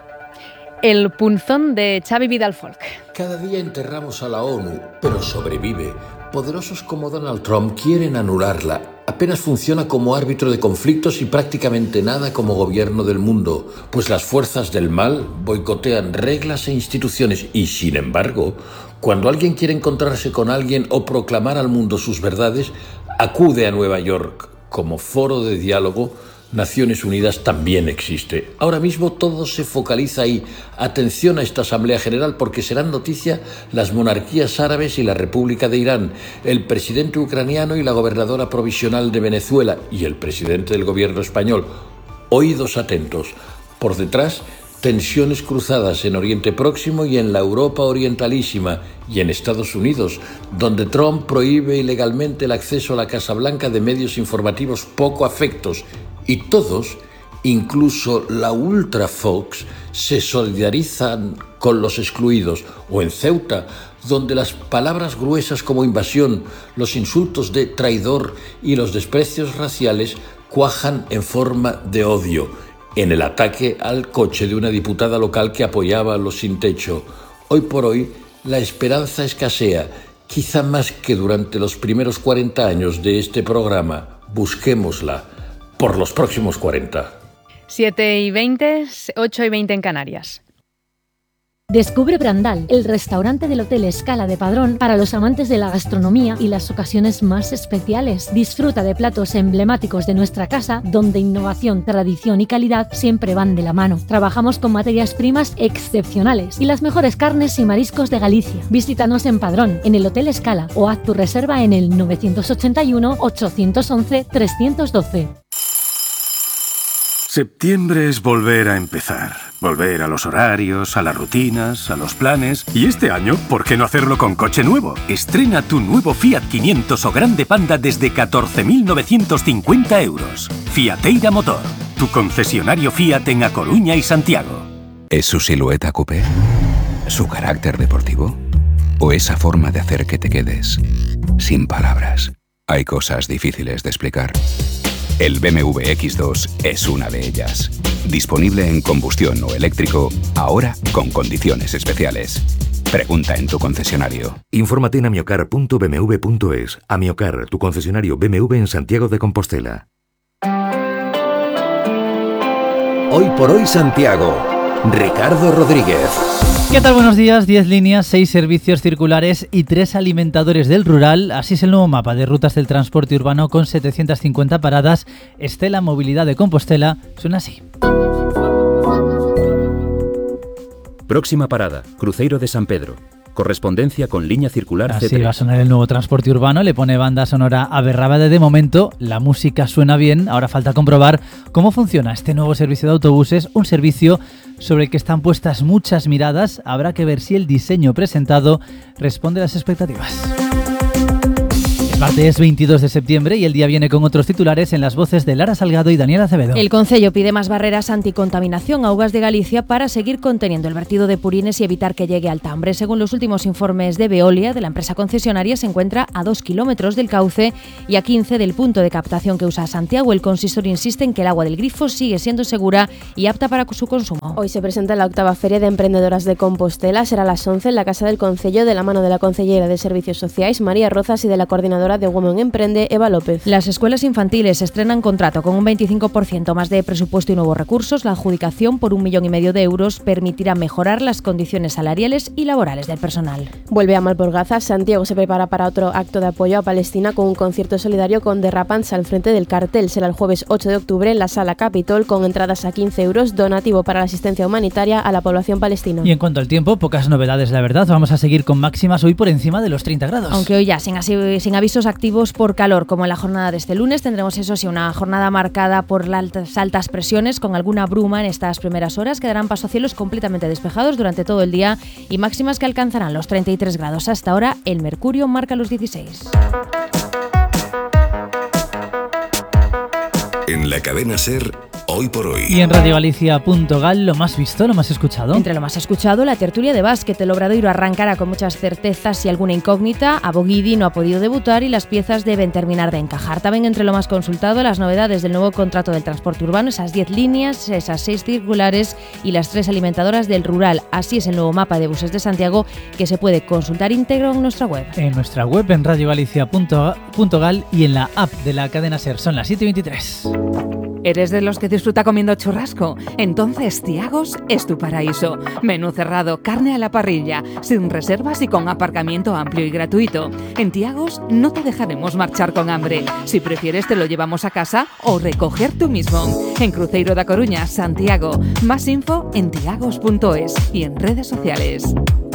Speaker 6: el punzón de Xavi Vidal-Folk.
Speaker 10: Cada día enterramos a la ONU, pero sobrevive. Poderosos como Donald Trump quieren anularla. Apenas funciona como árbitro de conflictos y prácticamente nada como gobierno del mundo, pues las fuerzas del mal boicotean reglas e instituciones y, sin embargo, cuando alguien quiere encontrarse con alguien o proclamar al mundo sus verdades, acude a Nueva York. Como foro de diálogo, Naciones Unidas también existe. Ahora mismo todo se focaliza ahí. Atención a esta Asamblea General porque serán noticia las monarquías árabes y la República de Irán, el presidente ucraniano y la gobernadora provisional de Venezuela y el presidente del gobierno español. Oídos atentos. Por detrás, tensiones cruzadas en Oriente Próximo y en la Europa Orientalísima y en Estados Unidos, donde Trump prohíbe ilegalmente el acceso a la Casa Blanca de medios informativos poco afectos. Y todos, incluso la Ultra Fox, se solidarizan con los excluidos. O en Ceuta, donde las palabras gruesas como invasión, los insultos de traidor y los desprecios raciales cuajan en forma de odio, en el ataque al coche de una diputada local que apoyaba a los sin techo. Hoy por hoy, la esperanza escasea, quizá más que durante los primeros 40 años de este programa. Busquémosla. Por los próximos 40.
Speaker 6: 7:20, 8:20 en Canarias.
Speaker 25: Descubre Brandal, el restaurante del Hotel Escala de Padrón para los amantes de la gastronomía y las ocasiones más especiales. Disfruta de platos emblemáticos de nuestra casa, donde innovación, tradición y calidad siempre van de la mano. Trabajamos con materias primas excepcionales y las mejores carnes y mariscos de Galicia. Visítanos en Padrón, en el Hotel Escala, o haz tu reserva en el 981-811-312.
Speaker 26: Septiembre es volver a empezar. Volver a los horarios, a las rutinas, a los planes. Y este año, ¿por qué no hacerlo con coche nuevo? Estrena tu nuevo Fiat 500 o Grande Panda desde 14.950 euros. Fiateira Motor, tu concesionario Fiat en A Coruña y Santiago.
Speaker 27: ¿Es su silueta coupé? ¿Su carácter deportivo? ¿O esa forma de hacer que te quedes sin palabras? Hay cosas difíciles de explicar. El BMW X2 es una de ellas. Disponible en combustión o eléctrico, ahora con condiciones especiales. Pregunta en tu concesionario.
Speaker 28: Infórmate en amiocar.bmw.es. Amiocar, tu concesionario BMW en Santiago de Compostela.
Speaker 29: Hoy por hoy Santiago.
Speaker 28: Ricardo Rodríguez.
Speaker 11: ¿Qué tal? Buenos días. 10 líneas, 6 servicios circulares y 3 alimentadores del rural. Así es el nuevo mapa de rutas del transporte urbano con 750 paradas. Estela Movilidad de Compostela suena así.
Speaker 28: Próxima parada, Cruceiro de San Pedro. Correspondencia con línea circular C3.
Speaker 11: Así va a sonar el nuevo transporte urbano, le pone banda sonora a Berrábade. De momento, la música suena bien, ahora falta comprobar cómo funciona este nuevo servicio de autobuses, un servicio sobre el que están puestas muchas miradas. Habrá que ver si el diseño presentado responde a las expectativas. Martes 22 de septiembre y el día viene con otros titulares en las voces de Lara Salgado y Daniel Acevedo.
Speaker 12: El Concello pide más barreras anticontaminación a Augas de Galicia para seguir conteniendo el vertido de purines y evitar que llegue al Tambre. Según los últimos informes de Veolia, de la empresa concesionaria, se encuentra a 2 kilómetros del cauce y a 15 del punto de captación que usa Santiago. El consistorio insiste en que el agua del grifo sigue siendo segura y apta para su consumo.
Speaker 13: Hoy se presenta la 8ª Feria de Emprendedoras de Compostela. Será a las 11 en la Casa del Concello, de la mano de la concellera de Servicios Sociais, María Rozas, y de la coordinadora de Women Emprende, Eva López.
Speaker 12: Las escuelas infantiles estrenan contrato con un 25% más de presupuesto y nuevos recursos. La adjudicación por 1,5 millones de euros permitirá mejorar las condiciones salariales y laborales del personal.
Speaker 13: Vuelve a Malpolgaza. Santiago se prepara para otro acto de apoyo a Palestina con un concierto solidario con Derrapants al frente del cartel. Será el jueves 8 de octubre en la Sala Capitol, con entradas a 15 euros, donativo para la asistencia humanitaria a la población palestina.
Speaker 11: Y en cuanto al tiempo, pocas novedades, la verdad. Vamos a seguir con máximas hoy por encima de los 30 grados.
Speaker 12: Aunque hoy ya sin avisos activos por calor, como en la jornada de este lunes, tendremos eso sí una jornada marcada por las altas presiones, con alguna bruma en estas primeras horas, que darán paso a cielos completamente despejados durante todo el día y máximas que alcanzarán los 33 grados. Hasta ahora el mercurio marca los 16.
Speaker 28: En la cadena SER, Hoy por Hoy.
Speaker 11: Y en radiogalicia.gal, lo más visto, lo más escuchado.
Speaker 12: Entre lo más escuchado, la tertulia de básquet. El Obradoiro arrancará con muchas certezas y alguna incógnita. Aboguidi no ha podido debutar y las piezas deben terminar de encajar. También entre lo más consultado, las novedades del nuevo contrato del transporte urbano, esas 10 líneas, esas 6 circulares y las 3 alimentadoras del rural. Así es el nuevo mapa de buses de Santiago, que se puede consultar íntegro en nuestra web.
Speaker 11: En nuestra web, en radiogalicia.gal y en la app de la cadena SER. Son las 7:23.
Speaker 14: ¿Eres de los que disfruta comiendo churrasco? Entonces Tiagos es tu paraíso. Menú cerrado, carne a la parrilla, sin reservas y con aparcamiento amplio y gratuito. En Tiagos no te dejaremos marchar con hambre. Si prefieres te lo llevamos a casa o recoger tú mismo. En Cruceiro da Coruña, Santiago. Más info en tiagos.es y en redes sociales.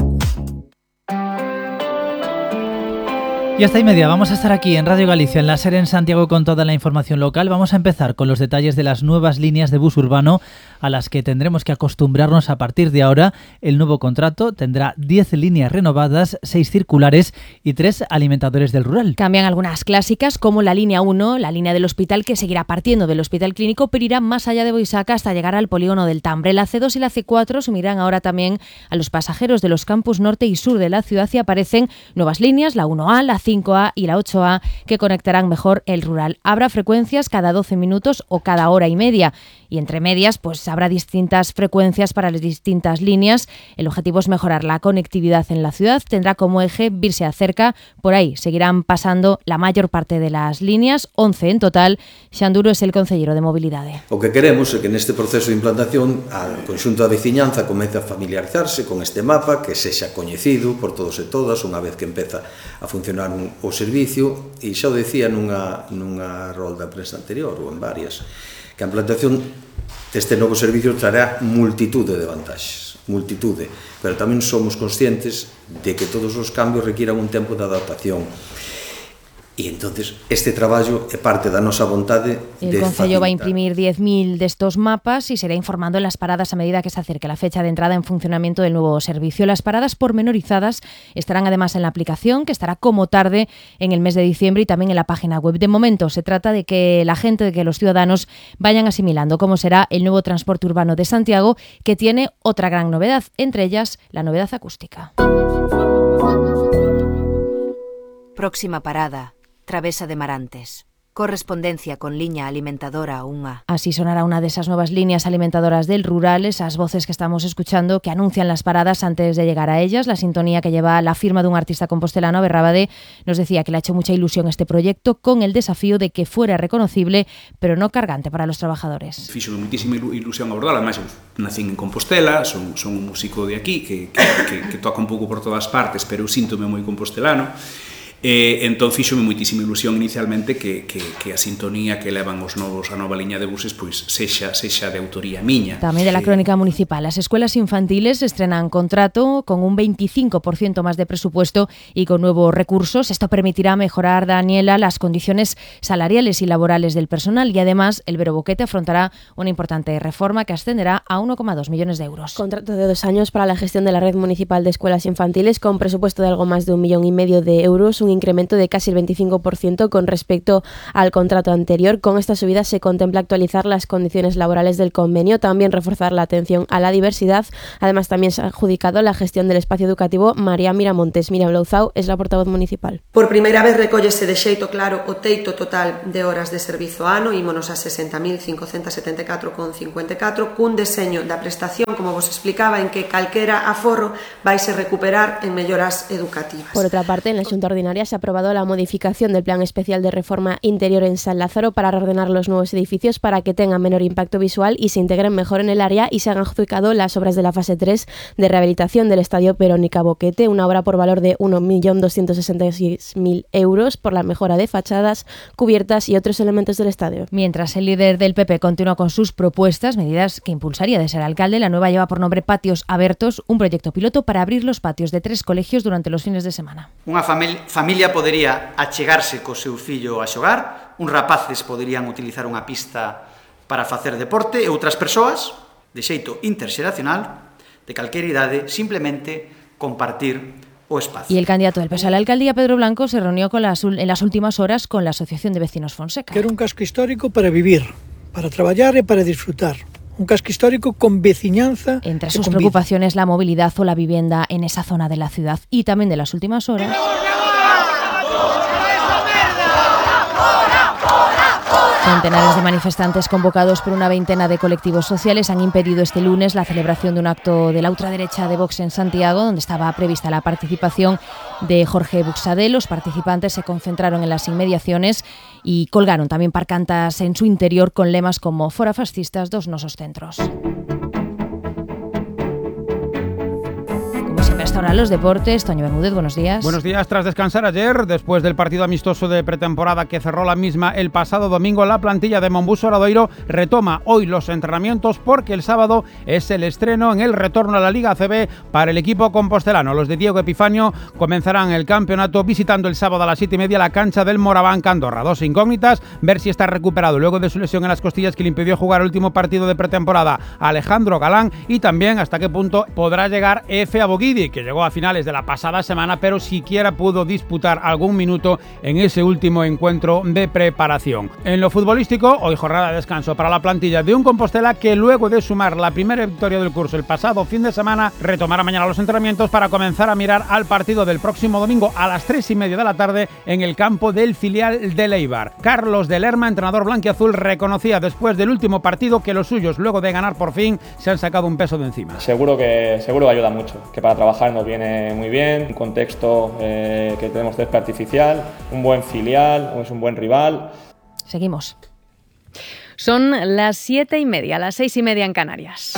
Speaker 11: Y hasta y media vamos a estar aquí en Radio Galicia, en la SER en Santiago, con toda la información local. Vamos a empezar con los detalles de las nuevas líneas de bus urbano a las que tendremos que acostumbrarnos a partir de ahora. El nuevo contrato tendrá 10 líneas renovadas, 6 circulares y 3 alimentadores del rural.
Speaker 12: Cambian algunas clásicas, como la línea 1, la línea del hospital, que seguirá partiendo del Hospital Clínico, pero irá más allá de Boisaca hasta llegar al polígono del Tambre. La C2 y la C4 sumirán ahora también a los pasajeros de los campus norte y sur de la ciudad, y aparecen nuevas líneas, la 1A, la 5A y la 8A, que conectarán mejor el rural. Habrá frecuencias cada 12 minutos o cada hora y media, y entre medias pues habrá distintas frecuencias para las distintas líneas. El objetivo es mejorar la conectividad en la ciudad. Tendrá como eje Virse Acerca. Por ahí seguirán pasando la mayor parte de las líneas, 11 en total. Xanduro es el concellero de Mobilidade.
Speaker 15: O que queremos é que neste proceso de implantación a conxunto da veciñanza comece a familiarizarse con este mapa, que sexa coñecido por todos e todas unha vez que empeza a funcionar o servicio. E xa o decía nunha rolda de prensa anterior ou en varias, que a implantación deste novo servicio trará multitude de vantaxes, pero tamén somos conscientes de que todos os cambios requiran un tempo de adaptación. E entonces este traballo é parte da nosa vontade de
Speaker 12: El Concello va a imprimir 10.000 de estos mapas y será informando en las paradas a medida que se acerque la fecha de entrada en funcionamiento del nuevo servicio. Las paradas pormenorizadas estarán además en la aplicación, que estará como tarde en el mes de diciembre, y también en la página web. De momento se trata de que la gente, de que los ciudadanos vayan asimilando cómo será el nuevo transporte urbano de Santiago, que tiene otra gran novedad, entre ellas la novedad acústica.
Speaker 7: Próxima parada, Travesa de Marantes. correspondencia con liña alimentadora unha.
Speaker 12: Así sonará una de esas nuevas líneas alimentadoras del rural, esas voces que estamos escuchando que anuncian las paradas antes de llegar a ellas. La sintonía que lleva la firma de un artista compostelano, Berrábade, nos decía que le ha hecho mucha ilusión este proyecto, con el desafío de que fuera reconocible, pero no cargante para los trabajadores.
Speaker 1: Fixo muitísima ilusión abordar, además nacín en Compostela, son un músico de aquí que toca un pouco por todas partes, pero síntome moi compostelano. Entón fíxome moitísima ilusión inicialmente que a sintonía que levan os novos a nova liña de buses pois sexa de autoría miña.
Speaker 12: Tamén de la crónica municipal, las escuelas infantiles estrenan contrato con un 25% más de presupuesto y con nuevos recursos. Esto permitirá mejorar, Daniela, las condiciones salariales y laborales del personal, y además el Vero Boquete afrontará una importante reforma que ascenderá a 1,2 millones de euros.
Speaker 13: Contrato de 2 años para la gestión de la red municipal de escuelas infantiles con presupuesto de algo más de 1,5 millones de euros, un incremento de casi el 25% con respecto al contrato anterior. Con esta subida se contempla actualizar las condiciones laborales del convenio, también reforzar la atención a la diversidad. Además, también se ha adjudicado la gestión del espacio educativo María Miramontes. Miriam Louzao es la portavoz municipal.
Speaker 2: Por primeira vez recóllese de xeito claro o teito total de horas de servizo ano, ímonos a 60.574,54, cun deseño da prestación, como vos explicaba, en que calquera aforro vaise recuperar en melloras educativas.
Speaker 13: Por otra parte, en la Xunta Ordinaria se ha aprobado la modificación del Plan Especial de Reforma Interior en San Lázaro para reordenar los nuevos edificios para que tengan menor impacto visual y se integren mejor en el área, y se han adjudicado las obras de la fase 3 de rehabilitación del Estadio Verónica Boquete, una obra por valor de 1.266.000 euros por la mejora de fachadas, cubiertas y otros elementos del estadio.
Speaker 12: Mientras el líder del PP continúa con sus propuestas, medidas que impulsaría de ser alcalde, la nueva lleva por nombre Patios Abertos, un proyecto piloto para abrir los patios de 3 colegios durante los fines de semana.
Speaker 9: Unha familia podería achegarse co seu fillo a xogar, uns rapaces poderían utilizar unha pista para facer deporte e outras persoas, de xeito interxeracional, de calquera idade, simplemente compartir o espacio.
Speaker 12: Y el candidato del PSOE a la alcaldía, Pedro Blanco, se reunió en las últimas horas con la Asociación de Vecinos Fonseca.
Speaker 16: Quero un casco histórico para vivir, para traballar e para disfrutar. Un casco histórico con veciñanza.
Speaker 12: Entre sus preocupaciones, la movilidad o la vivienda en esa zona de la ciudad. Y también de las últimas horas. Centenares de manifestantes convocados por una veintena de colectivos sociales han impedido este lunes la celebración de un acto de la ultraderecha de Vox en Santiago, donde estaba prevista la participación de Jorge Buxadé. Los participantes se concentraron en las inmediaciones y colgaron también pancartas en su interior con lemas como "Fora fascistas dos nosos centros". Hasta ahora los deportes. Toño Bermúdez, buenos días.
Speaker 17: Buenos días. Tras descansar ayer, después del partido amistoso de pretemporada que cerró la misma el pasado domingo, la plantilla de Monbuso Obradoiro retoma hoy los entrenamientos porque el sábado es el estreno en el retorno a la Liga ACB para el equipo compostelano. Los de Diego Epifanio comenzarán el campeonato visitando el sábado a las 7:30 la cancha del Moraván Andorra. Dos incógnitas: ver si está recuperado luego de su lesión en las costillas que le impidió jugar el último partido de pretemporada Alejandro Galán, y también hasta qué punto podrá llegar Efe Aboguidi, que llegó a finales de la pasada semana, pero siquiera pudo disputar algún minuto en ese último encuentro de preparación. En lo futbolístico, hoy jornada de descanso para la plantilla de un Compostela que, luego de sumar la primera victoria del curso el pasado fin de semana, retomará mañana los entrenamientos para comenzar a mirar al partido del próximo domingo a las 3:30 de la tarde en el campo del filial de Eibar. Carlos de Lerma, entrenador blanquiazul, reconocía después del último partido que los suyos, luego de ganar por fin, se han sacado un peso de encima.
Speaker 18: Seguro que ayuda mucho, que para trabajar nos viene muy bien, un contexto que tenemos césped artificial, un buen filial, es un buen rival.
Speaker 12: Seguimos. Son las 7:30, las 6:30 en Canarias.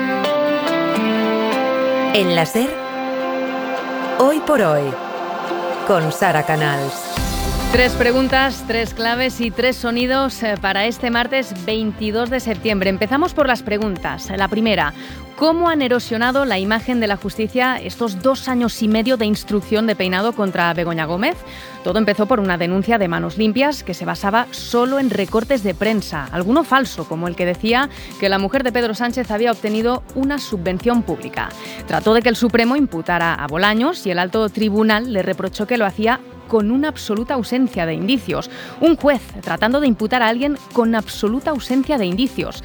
Speaker 7: En la SER, Hoy por Hoy, con Sara Canals.
Speaker 12: 3 preguntas, 3 claves y 3 sonidos para este martes 22 de septiembre. Empezamos por las preguntas. La primera: ¿cómo han erosionado la imagen de la justicia estos 2 años y medio de instrucción de peinado contra Begoña Gómez? Todo empezó por una denuncia de Manos Limpias que se basaba solo en recortes de prensa, alguno falso, como el que decía que la mujer de Pedro Sánchez había obtenido una subvención pública. Trató de que el Supremo imputara a Bolaños y el alto tribunal le reprochó que lo hacía con una absoluta ausencia de indicios. Un juez tratando de imputar a alguien con absoluta ausencia de indicios.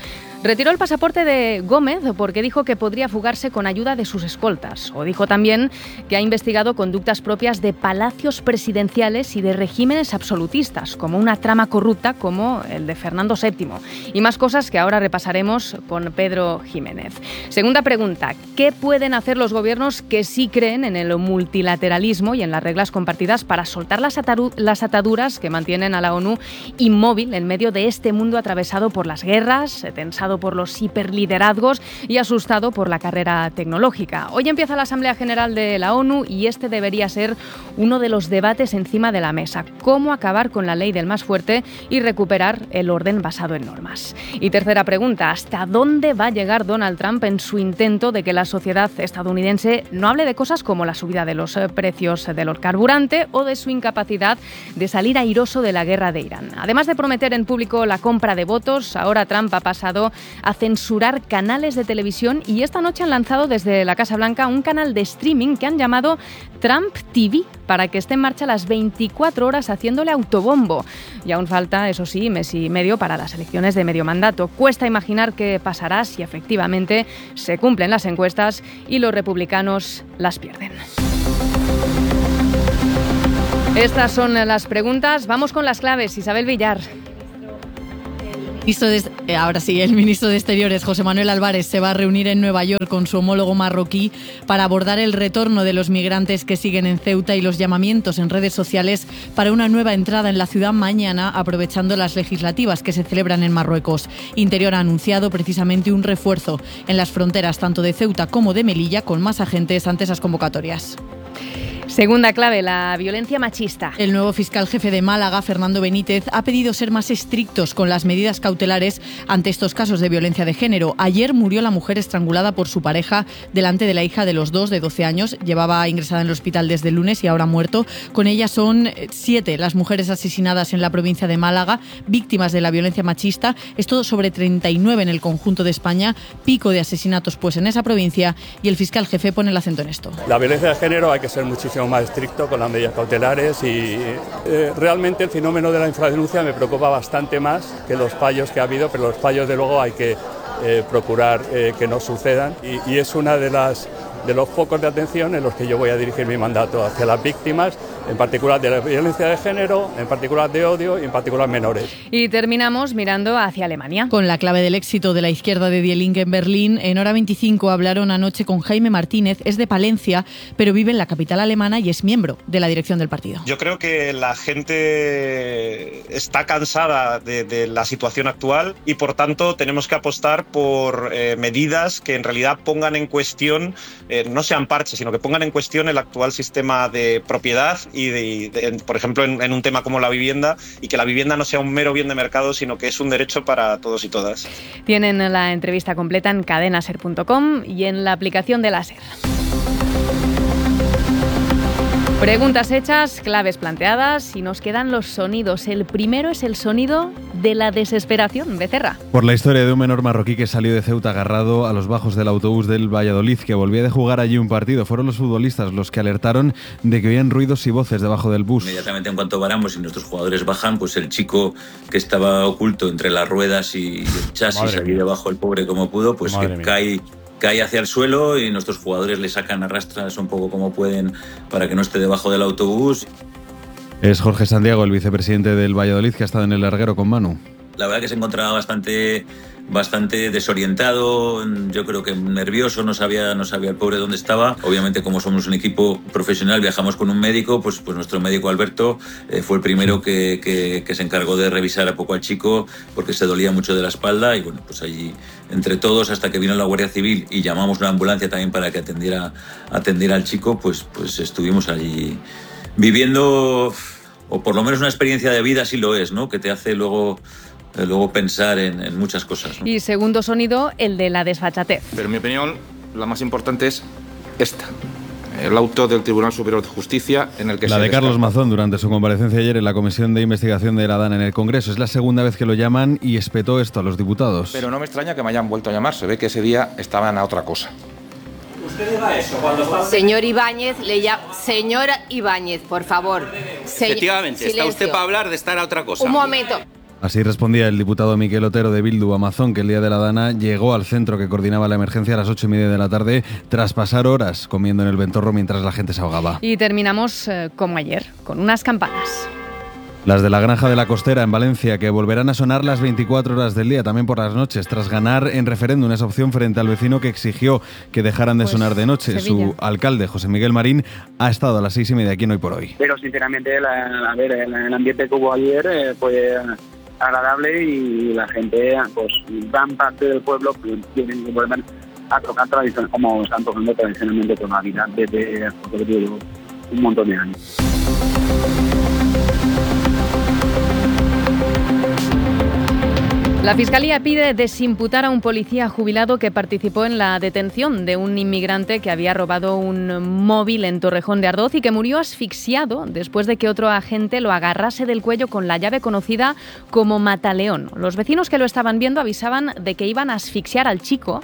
Speaker 6: Retiró el pasaporte de Gómez porque dijo que podría fugarse con ayuda de sus escoltas. O dijo también que ha investigado conductas propias de palacios presidenciales y de regímenes absolutistas, como una trama corrupta como el de Fernando VII. Y más cosas que ahora repasaremos con Pedro Jiménez. Segunda pregunta, ¿qué pueden hacer los gobiernos que sí creen en el multilateralismo y en las reglas compartidas para soltar las ataduras que mantienen a la ONU inmóvil en medio de este mundo atravesado por las guerras, tensado por los hiperliderazgos y asustado por la carrera tecnológica? Hoy empieza la Asamblea General de la ONU y este debería ser uno de los debates encima de la mesa. ¿Cómo acabar con la ley del más fuerte y recuperar el orden basado en normas? Y tercera pregunta, ¿hasta dónde va a llegar Donald Trump en su intento de que la sociedad estadounidense no hable de cosas como la subida de los precios del carburante o de su incapacidad de salir airoso de la guerra de Irán? Además de prometer en público la compra de votos, ahora Trump ha pasado a censurar canales de televisión y esta noche han lanzado desde la Casa Blanca un canal de streaming que han llamado Trump TV para que esté en marcha las 24 horas haciéndole autobombo. Y aún falta, eso sí, mes y medio para las elecciones de medio mandato. Cuesta imaginar qué pasará si efectivamente se cumplen las encuestas y los republicanos las pierden. Estas son las preguntas. Vamos con las claves. Isabel Villar.
Speaker 3: El ministro de Exteriores, José Manuel Álvarez, se va a reunir en Nueva York con su homólogo marroquí para abordar el retorno de los migrantes que siguen en Ceuta y los llamamientos en redes sociales para una nueva entrada en la ciudad mañana, aprovechando las legislativas que se celebran en Marruecos. Interior ha anunciado precisamente un refuerzo en las fronteras tanto de Ceuta como de Melilla, con más agentes ante esas convocatorias.
Speaker 6: Segunda clave, la violencia machista.
Speaker 3: El nuevo fiscal jefe de Málaga, Fernando Benítez, ha pedido ser más estrictos con las medidas cautelares ante estos casos de violencia de género. Ayer murió la mujer estrangulada por su pareja delante de la hija de los dos, de 12 años. Llevaba ingresada en el hospital desde el lunes y ahora ha muerto. Con ella son 7 las mujeres asesinadas en la provincia de Málaga, víctimas de la violencia machista. Esto sobre 39 en el conjunto de España. Pico de asesinatos pues en esa provincia, y el fiscal jefe pone el acento en esto.
Speaker 4: La violencia de género hay que ser muchísimo más estricto con las medidas cautelares y realmente el fenómeno de la infradenuncia me preocupa bastante más que los fallos que ha habido, pero los fallos de luego hay que procurar que no sucedan y es una de los focos de atención en los que yo voy a dirigir mi mandato hacia las víctimas, en particular de la violencia de género, en particular de odio y en particular menores.
Speaker 6: Y terminamos mirando hacia Alemania.
Speaker 3: Con la clave del éxito de la izquierda de Die Linke en Berlín, en Hora 25 hablaron anoche con Jaime Martínez, es de Palencia, pero vive en la capital alemana y es miembro de la dirección del partido.
Speaker 19: Yo creo que la gente está cansada de la situación actual y por tanto tenemos que apostar por medidas que en realidad pongan en cuestión, no sean parches, sino que pongan en cuestión el actual sistema de propiedad y por ejemplo, en un tema como la vivienda, y que la vivienda no sea un mero bien de mercado, sino que es un derecho para todos y todas.
Speaker 6: Tienen la entrevista completa en cadenaser.com y en la aplicación de la SER. Preguntas hechas, claves planteadas y nos quedan los sonidos. El primero es el sonido de la desesperación. Becerra.
Speaker 20: Por la historia de un menor marroquí que salió de Ceuta agarrado a los bajos del autobús del Valladolid, que volvía de jugar allí un partido. Fueron los futbolistas los que alertaron de que oían ruidos y voces debajo del bus.
Speaker 21: Inmediatamente en cuanto varamos y nuestros jugadores bajan, pues el chico que estaba oculto entre las ruedas y el chasis, allí debajo, el pobre como pudo, pues que cae hacia el suelo y nuestros jugadores le sacan a rastras un poco como pueden para que no esté debajo del autobús.
Speaker 20: Es Jorge Santiago, el vicepresidente del Valladolid, que ha estado en el larguero con Manu.
Speaker 21: La verdad que se encontraba bastante desorientado, yo creo que nervioso, no sabía el pobre dónde estaba. Obviamente, como somos un equipo profesional, viajamos con un médico, pues nuestro médico Alberto fue el primero que se encargó de revisar a poco al chico porque se dolía mucho de la espalda y bueno, pues allí entre todos, hasta que vino la Guardia Civil y llamamos una ambulancia también para que atendiera al chico, pues estuvimos allí viviendo, o por lo menos una experiencia de vida, sí lo es, ¿no? Que te hace luego pensar en muchas cosas, ¿no?
Speaker 6: Y segundo sonido, el de la desfachatez.
Speaker 22: Pero en mi opinión, la más importante es esta. El auto del Tribunal Superior de Justicia en el que
Speaker 20: la de Carlos Mazón durante su comparecencia ayer en la Comisión de Investigación de la DANA en el Congreso. Es la segunda vez que lo llaman y espetó esto a los diputados.
Speaker 22: Pero no me extraña que me hayan vuelto a llamar. Se ve que ese día estaban a otra cosa.
Speaker 23: ¿Usted diga eso cuando está... Señor Ibáñez, Señora Ibáñez, por favor.
Speaker 24: Efectivamente,
Speaker 23: silencio.
Speaker 24: Está usted para hablar de estar a otra cosa.
Speaker 23: Un momento.
Speaker 20: Así respondía el diputado Miquel Otero de Bildu a Mazón, que el día de la Dana llegó al centro que coordinaba la emergencia a las 8:30 de la tarde, tras pasar horas comiendo en el Ventorro mientras la gente se ahogaba.
Speaker 6: Y terminamos como ayer, con unas campanas.
Speaker 20: Las de la Granja de la Costera en Valencia, que volverán a sonar las 24 horas del día, también por las noches, tras ganar en referéndum esa opción frente al vecino que exigió que dejaran de sonar de noche.
Speaker 6: Sevilla.
Speaker 20: Su alcalde, José Miguel Marín, ha estado a las 6:30 aquí en Hoy por Hoy.
Speaker 5: Pero sinceramente, el ambiente que hubo ayer fue agradable y la gente, pues gran parte del pueblo tienen que volver a tocar tradición como están tocando tradicionalmente toda la vida desde un montón de años.
Speaker 6: La Fiscalía pide desimputar a un policía jubilado que participó en la detención de un inmigrante que había robado un móvil en Torrejón de Ardoz y que murió asfixiado después de que otro agente lo agarrase del cuello con la llave conocida como mataleón. Los vecinos que lo estaban viendo avisaban de que iban a asfixiar al chico.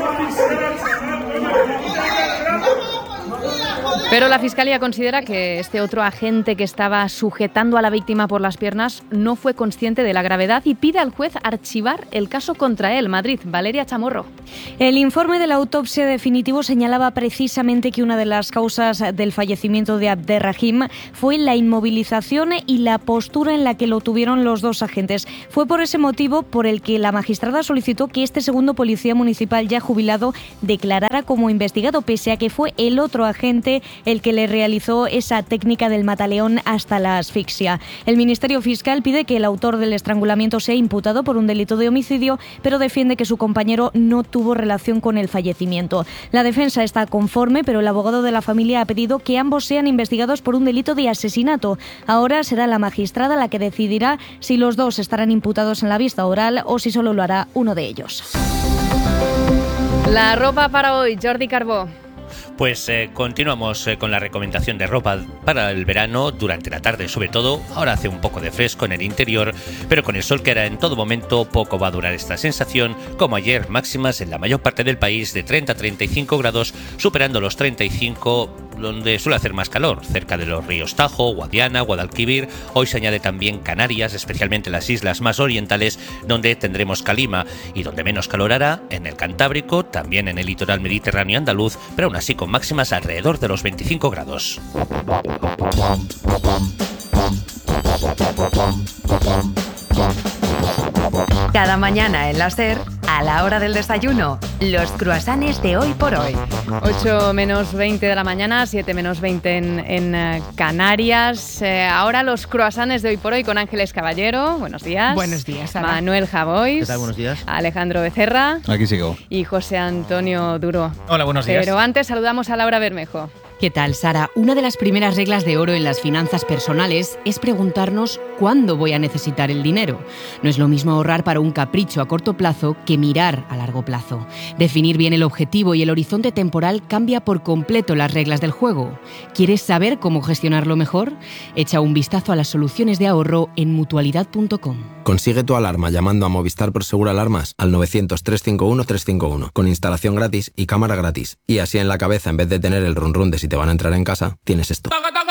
Speaker 6: Pero la Fiscalía considera que este otro agente que estaba sujetando a la víctima por las piernas no fue consciente de la gravedad y pide al juez archivar el caso contra él. Madrid, Valeria Chamorro.
Speaker 8: El informe de la autopsia definitivo señalaba precisamente que una de las causas del fallecimiento de Abderrahim fue la inmovilización y la postura en la que lo tuvieron los dos agentes. Fue por ese motivo por el que la magistrada solicitó que este segundo policía municipal ya jubilado declarara como investigado, pese a que fue el otro agente el que le realizó esa técnica del mataleón hasta la asfixia. El Ministerio Fiscal pide que el autor del estrangulamiento sea imputado por un delito de homicidio, pero defiende que su compañero no tuvo relación con el fallecimiento. La defensa está conforme, pero el abogado de la familia ha pedido que ambos sean investigados por un delito de asesinato. Ahora será la magistrada la que decidirá si los dos estarán imputados en la vista oral o si solo lo hará uno de ellos.
Speaker 6: La ropa para hoy, Jordi Carbó.
Speaker 10: Pues continuamos con la recomendación de ropa para el verano durante la tarde, sobre todo. Ahora hace un poco de fresco en el interior, pero con el sol que hará en todo momento, poco va a durar esta sensación. Como ayer, máximas en la mayor parte del país de 30 a 35 grados, superando los 35 donde suele hacer más calor, cerca de los ríos Tajo, Guadiana, Guadalquivir. Hoy se añade también Canarias, especialmente las islas más orientales, donde tendremos calima, y donde menos calor hará en el Cantábrico, también en el litoral mediterráneo andaluz, pero aún así con máximas alrededor de los 25 grados.
Speaker 7: Cada mañana en la SER, a la hora del desayuno, los croissants de Hoy por Hoy.
Speaker 6: 8 menos 20 de la mañana, 7 menos 20 en Canarias. Ahora los croissants de Hoy por Hoy con Ángeles Caballero. Buenos días.
Speaker 24: Buenos días, Sara.
Speaker 6: Manuel Javois.
Speaker 24: ¿Qué tal? Buenos días.
Speaker 6: Alejandro Becerra.
Speaker 20: Aquí sigo.
Speaker 6: Y José Antonio Duro.
Speaker 24: Hola, buenos días.
Speaker 6: Pero antes saludamos a Laura Bermejo.
Speaker 25: ¿Qué tal, Sara? Una de las primeras reglas de oro en las finanzas personales es preguntarnos cuándo voy a necesitar el dinero. No es lo mismo ahorrar para un capricho a corto plazo que mirar a largo plazo. Definir bien el objetivo y el horizonte temporal cambia por completo las reglas del juego. ¿Quieres saber cómo gestionarlo mejor? Echa un vistazo a las soluciones de ahorro en mutualidad.com.
Speaker 26: Consigue tu alarma llamando a Movistar Prosegur Alarmas al 900-351-351 con instalación gratis y cámara gratis. Y así en la cabeza, en vez de tener el run run de si te van a entrar en casa, tienes esto.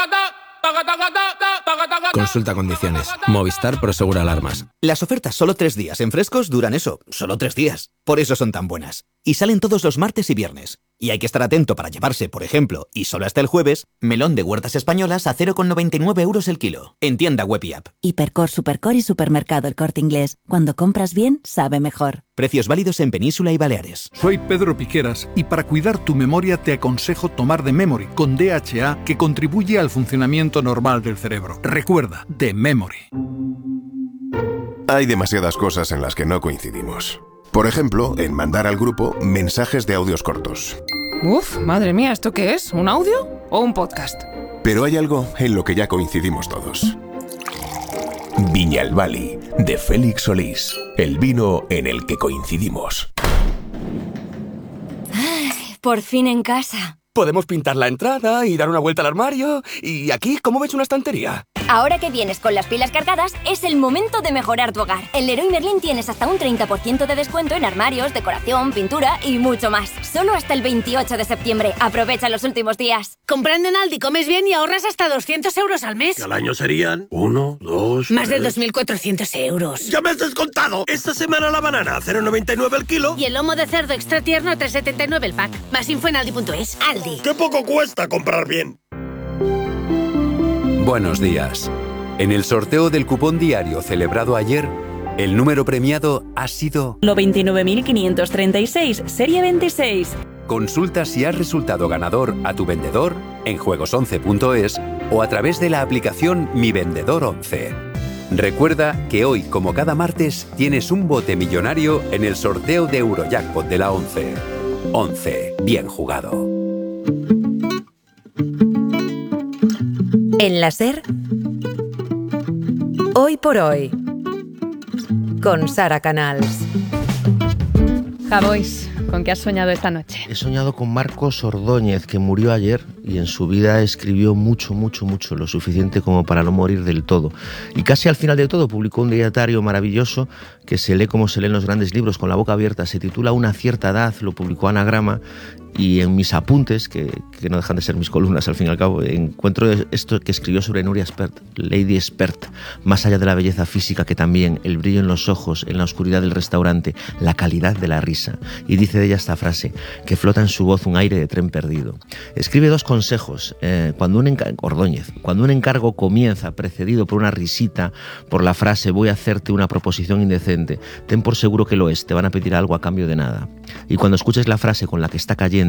Speaker 26: Consulta condiciones. Movistar Prosegur Alarmas.
Speaker 27: Las ofertas solo 3 días en Frescos duran eso, solo 3 días. Por eso son tan buenas. Y salen todos los martes y viernes. Y hay que estar atento para llevarse, por ejemplo, y solo hasta el jueves, melón de huertas españolas a 0,99 euros el kilo. En tienda web y app.
Speaker 28: Hipercor, Supercor y Supermercado El Corte Inglés. Cuando compras bien, sabe mejor.
Speaker 27: Precios válidos en Península y Baleares.
Speaker 29: Soy Pedro Piqueras y para cuidar tu memoria te aconsejo tomar The Memory con DHA, que contribuye al funcionamiento normal del cerebro. Recuerda, The Memory.
Speaker 30: Hay demasiadas cosas en las que no coincidimos. Por ejemplo, en mandar al grupo mensajes de audios cortos.
Speaker 24: Uf, madre mía, ¿esto qué es? ¿Un audio o un podcast?
Speaker 30: Pero hay algo en lo que ya coincidimos todos. Viñalbali, de Félix Solís. El vino en el que coincidimos.
Speaker 31: Ay, por fin en casa.
Speaker 27: Podemos pintar la entrada y dar una vuelta al armario. ¿Y aquí cómo ves una estantería?
Speaker 1: Ahora que vienes con las pilas cargadas, es el momento de mejorar tu hogar. En Leroy Merlin tienes hasta un 30% de descuento en armarios, decoración, pintura y mucho más. Solo hasta el 28 de septiembre. Aprovecha los últimos días.
Speaker 2: Comprando en Aldi comes bien y ahorras hasta 200 euros al mes.
Speaker 9: Que al año serían 1, 2...
Speaker 2: Más de 2.400 euros.
Speaker 9: ¡Ya me has descontado! Esta semana la banana a 0,99 el kilo.
Speaker 2: Y el lomo de cerdo extra tierno a 3,79 el pack. Más info en aldi.es. Aldi.
Speaker 9: ¡Qué poco cuesta comprar bien!
Speaker 11: Buenos días. En el sorteo del cupón diario celebrado ayer, el número premiado ha sido
Speaker 13: 99.536, serie 26.
Speaker 11: Consulta si has resultado ganador a tu vendedor en juegos11.es o a través de la aplicación Mi Vendedor 11. Recuerda que hoy, como cada martes, tienes un bote millonario en el sorteo de Eurojackpot de la 11. 11. Bien jugado.
Speaker 7: En la SER, Hoy por Hoy, con Sara Canals.
Speaker 6: Javois, ¿con qué has soñado esta noche?
Speaker 14: He soñado con Marcos Ordóñez, que murió ayer y en su vida escribió mucho, lo suficiente como para no morir del todo. Y casi al final de todo publicó un diario maravilloso que se lee como se lee en los grandes libros, con la boca abierta. Se titula Una cierta edad, lo publicó Anagrama. Y en mis apuntes, que no dejan de ser mis columnas al fin y al cabo, encuentro esto que escribió sobre Nuria Espert, Lady Espert, más allá de la belleza física que también, el brillo en los ojos, en la oscuridad del restaurante, la calidad de la risa. Y dice de ella esta frase, que flota en su voz un aire de tren perdido. Escribe 2 consejos, Ordóñez, cuando un encargo comienza precedido por una risita, por la frase voy a hacerte una proposición indecente, ten por seguro que lo es, te van a pedir algo a cambio de nada. Y cuando escuches la frase con la que está cayendo,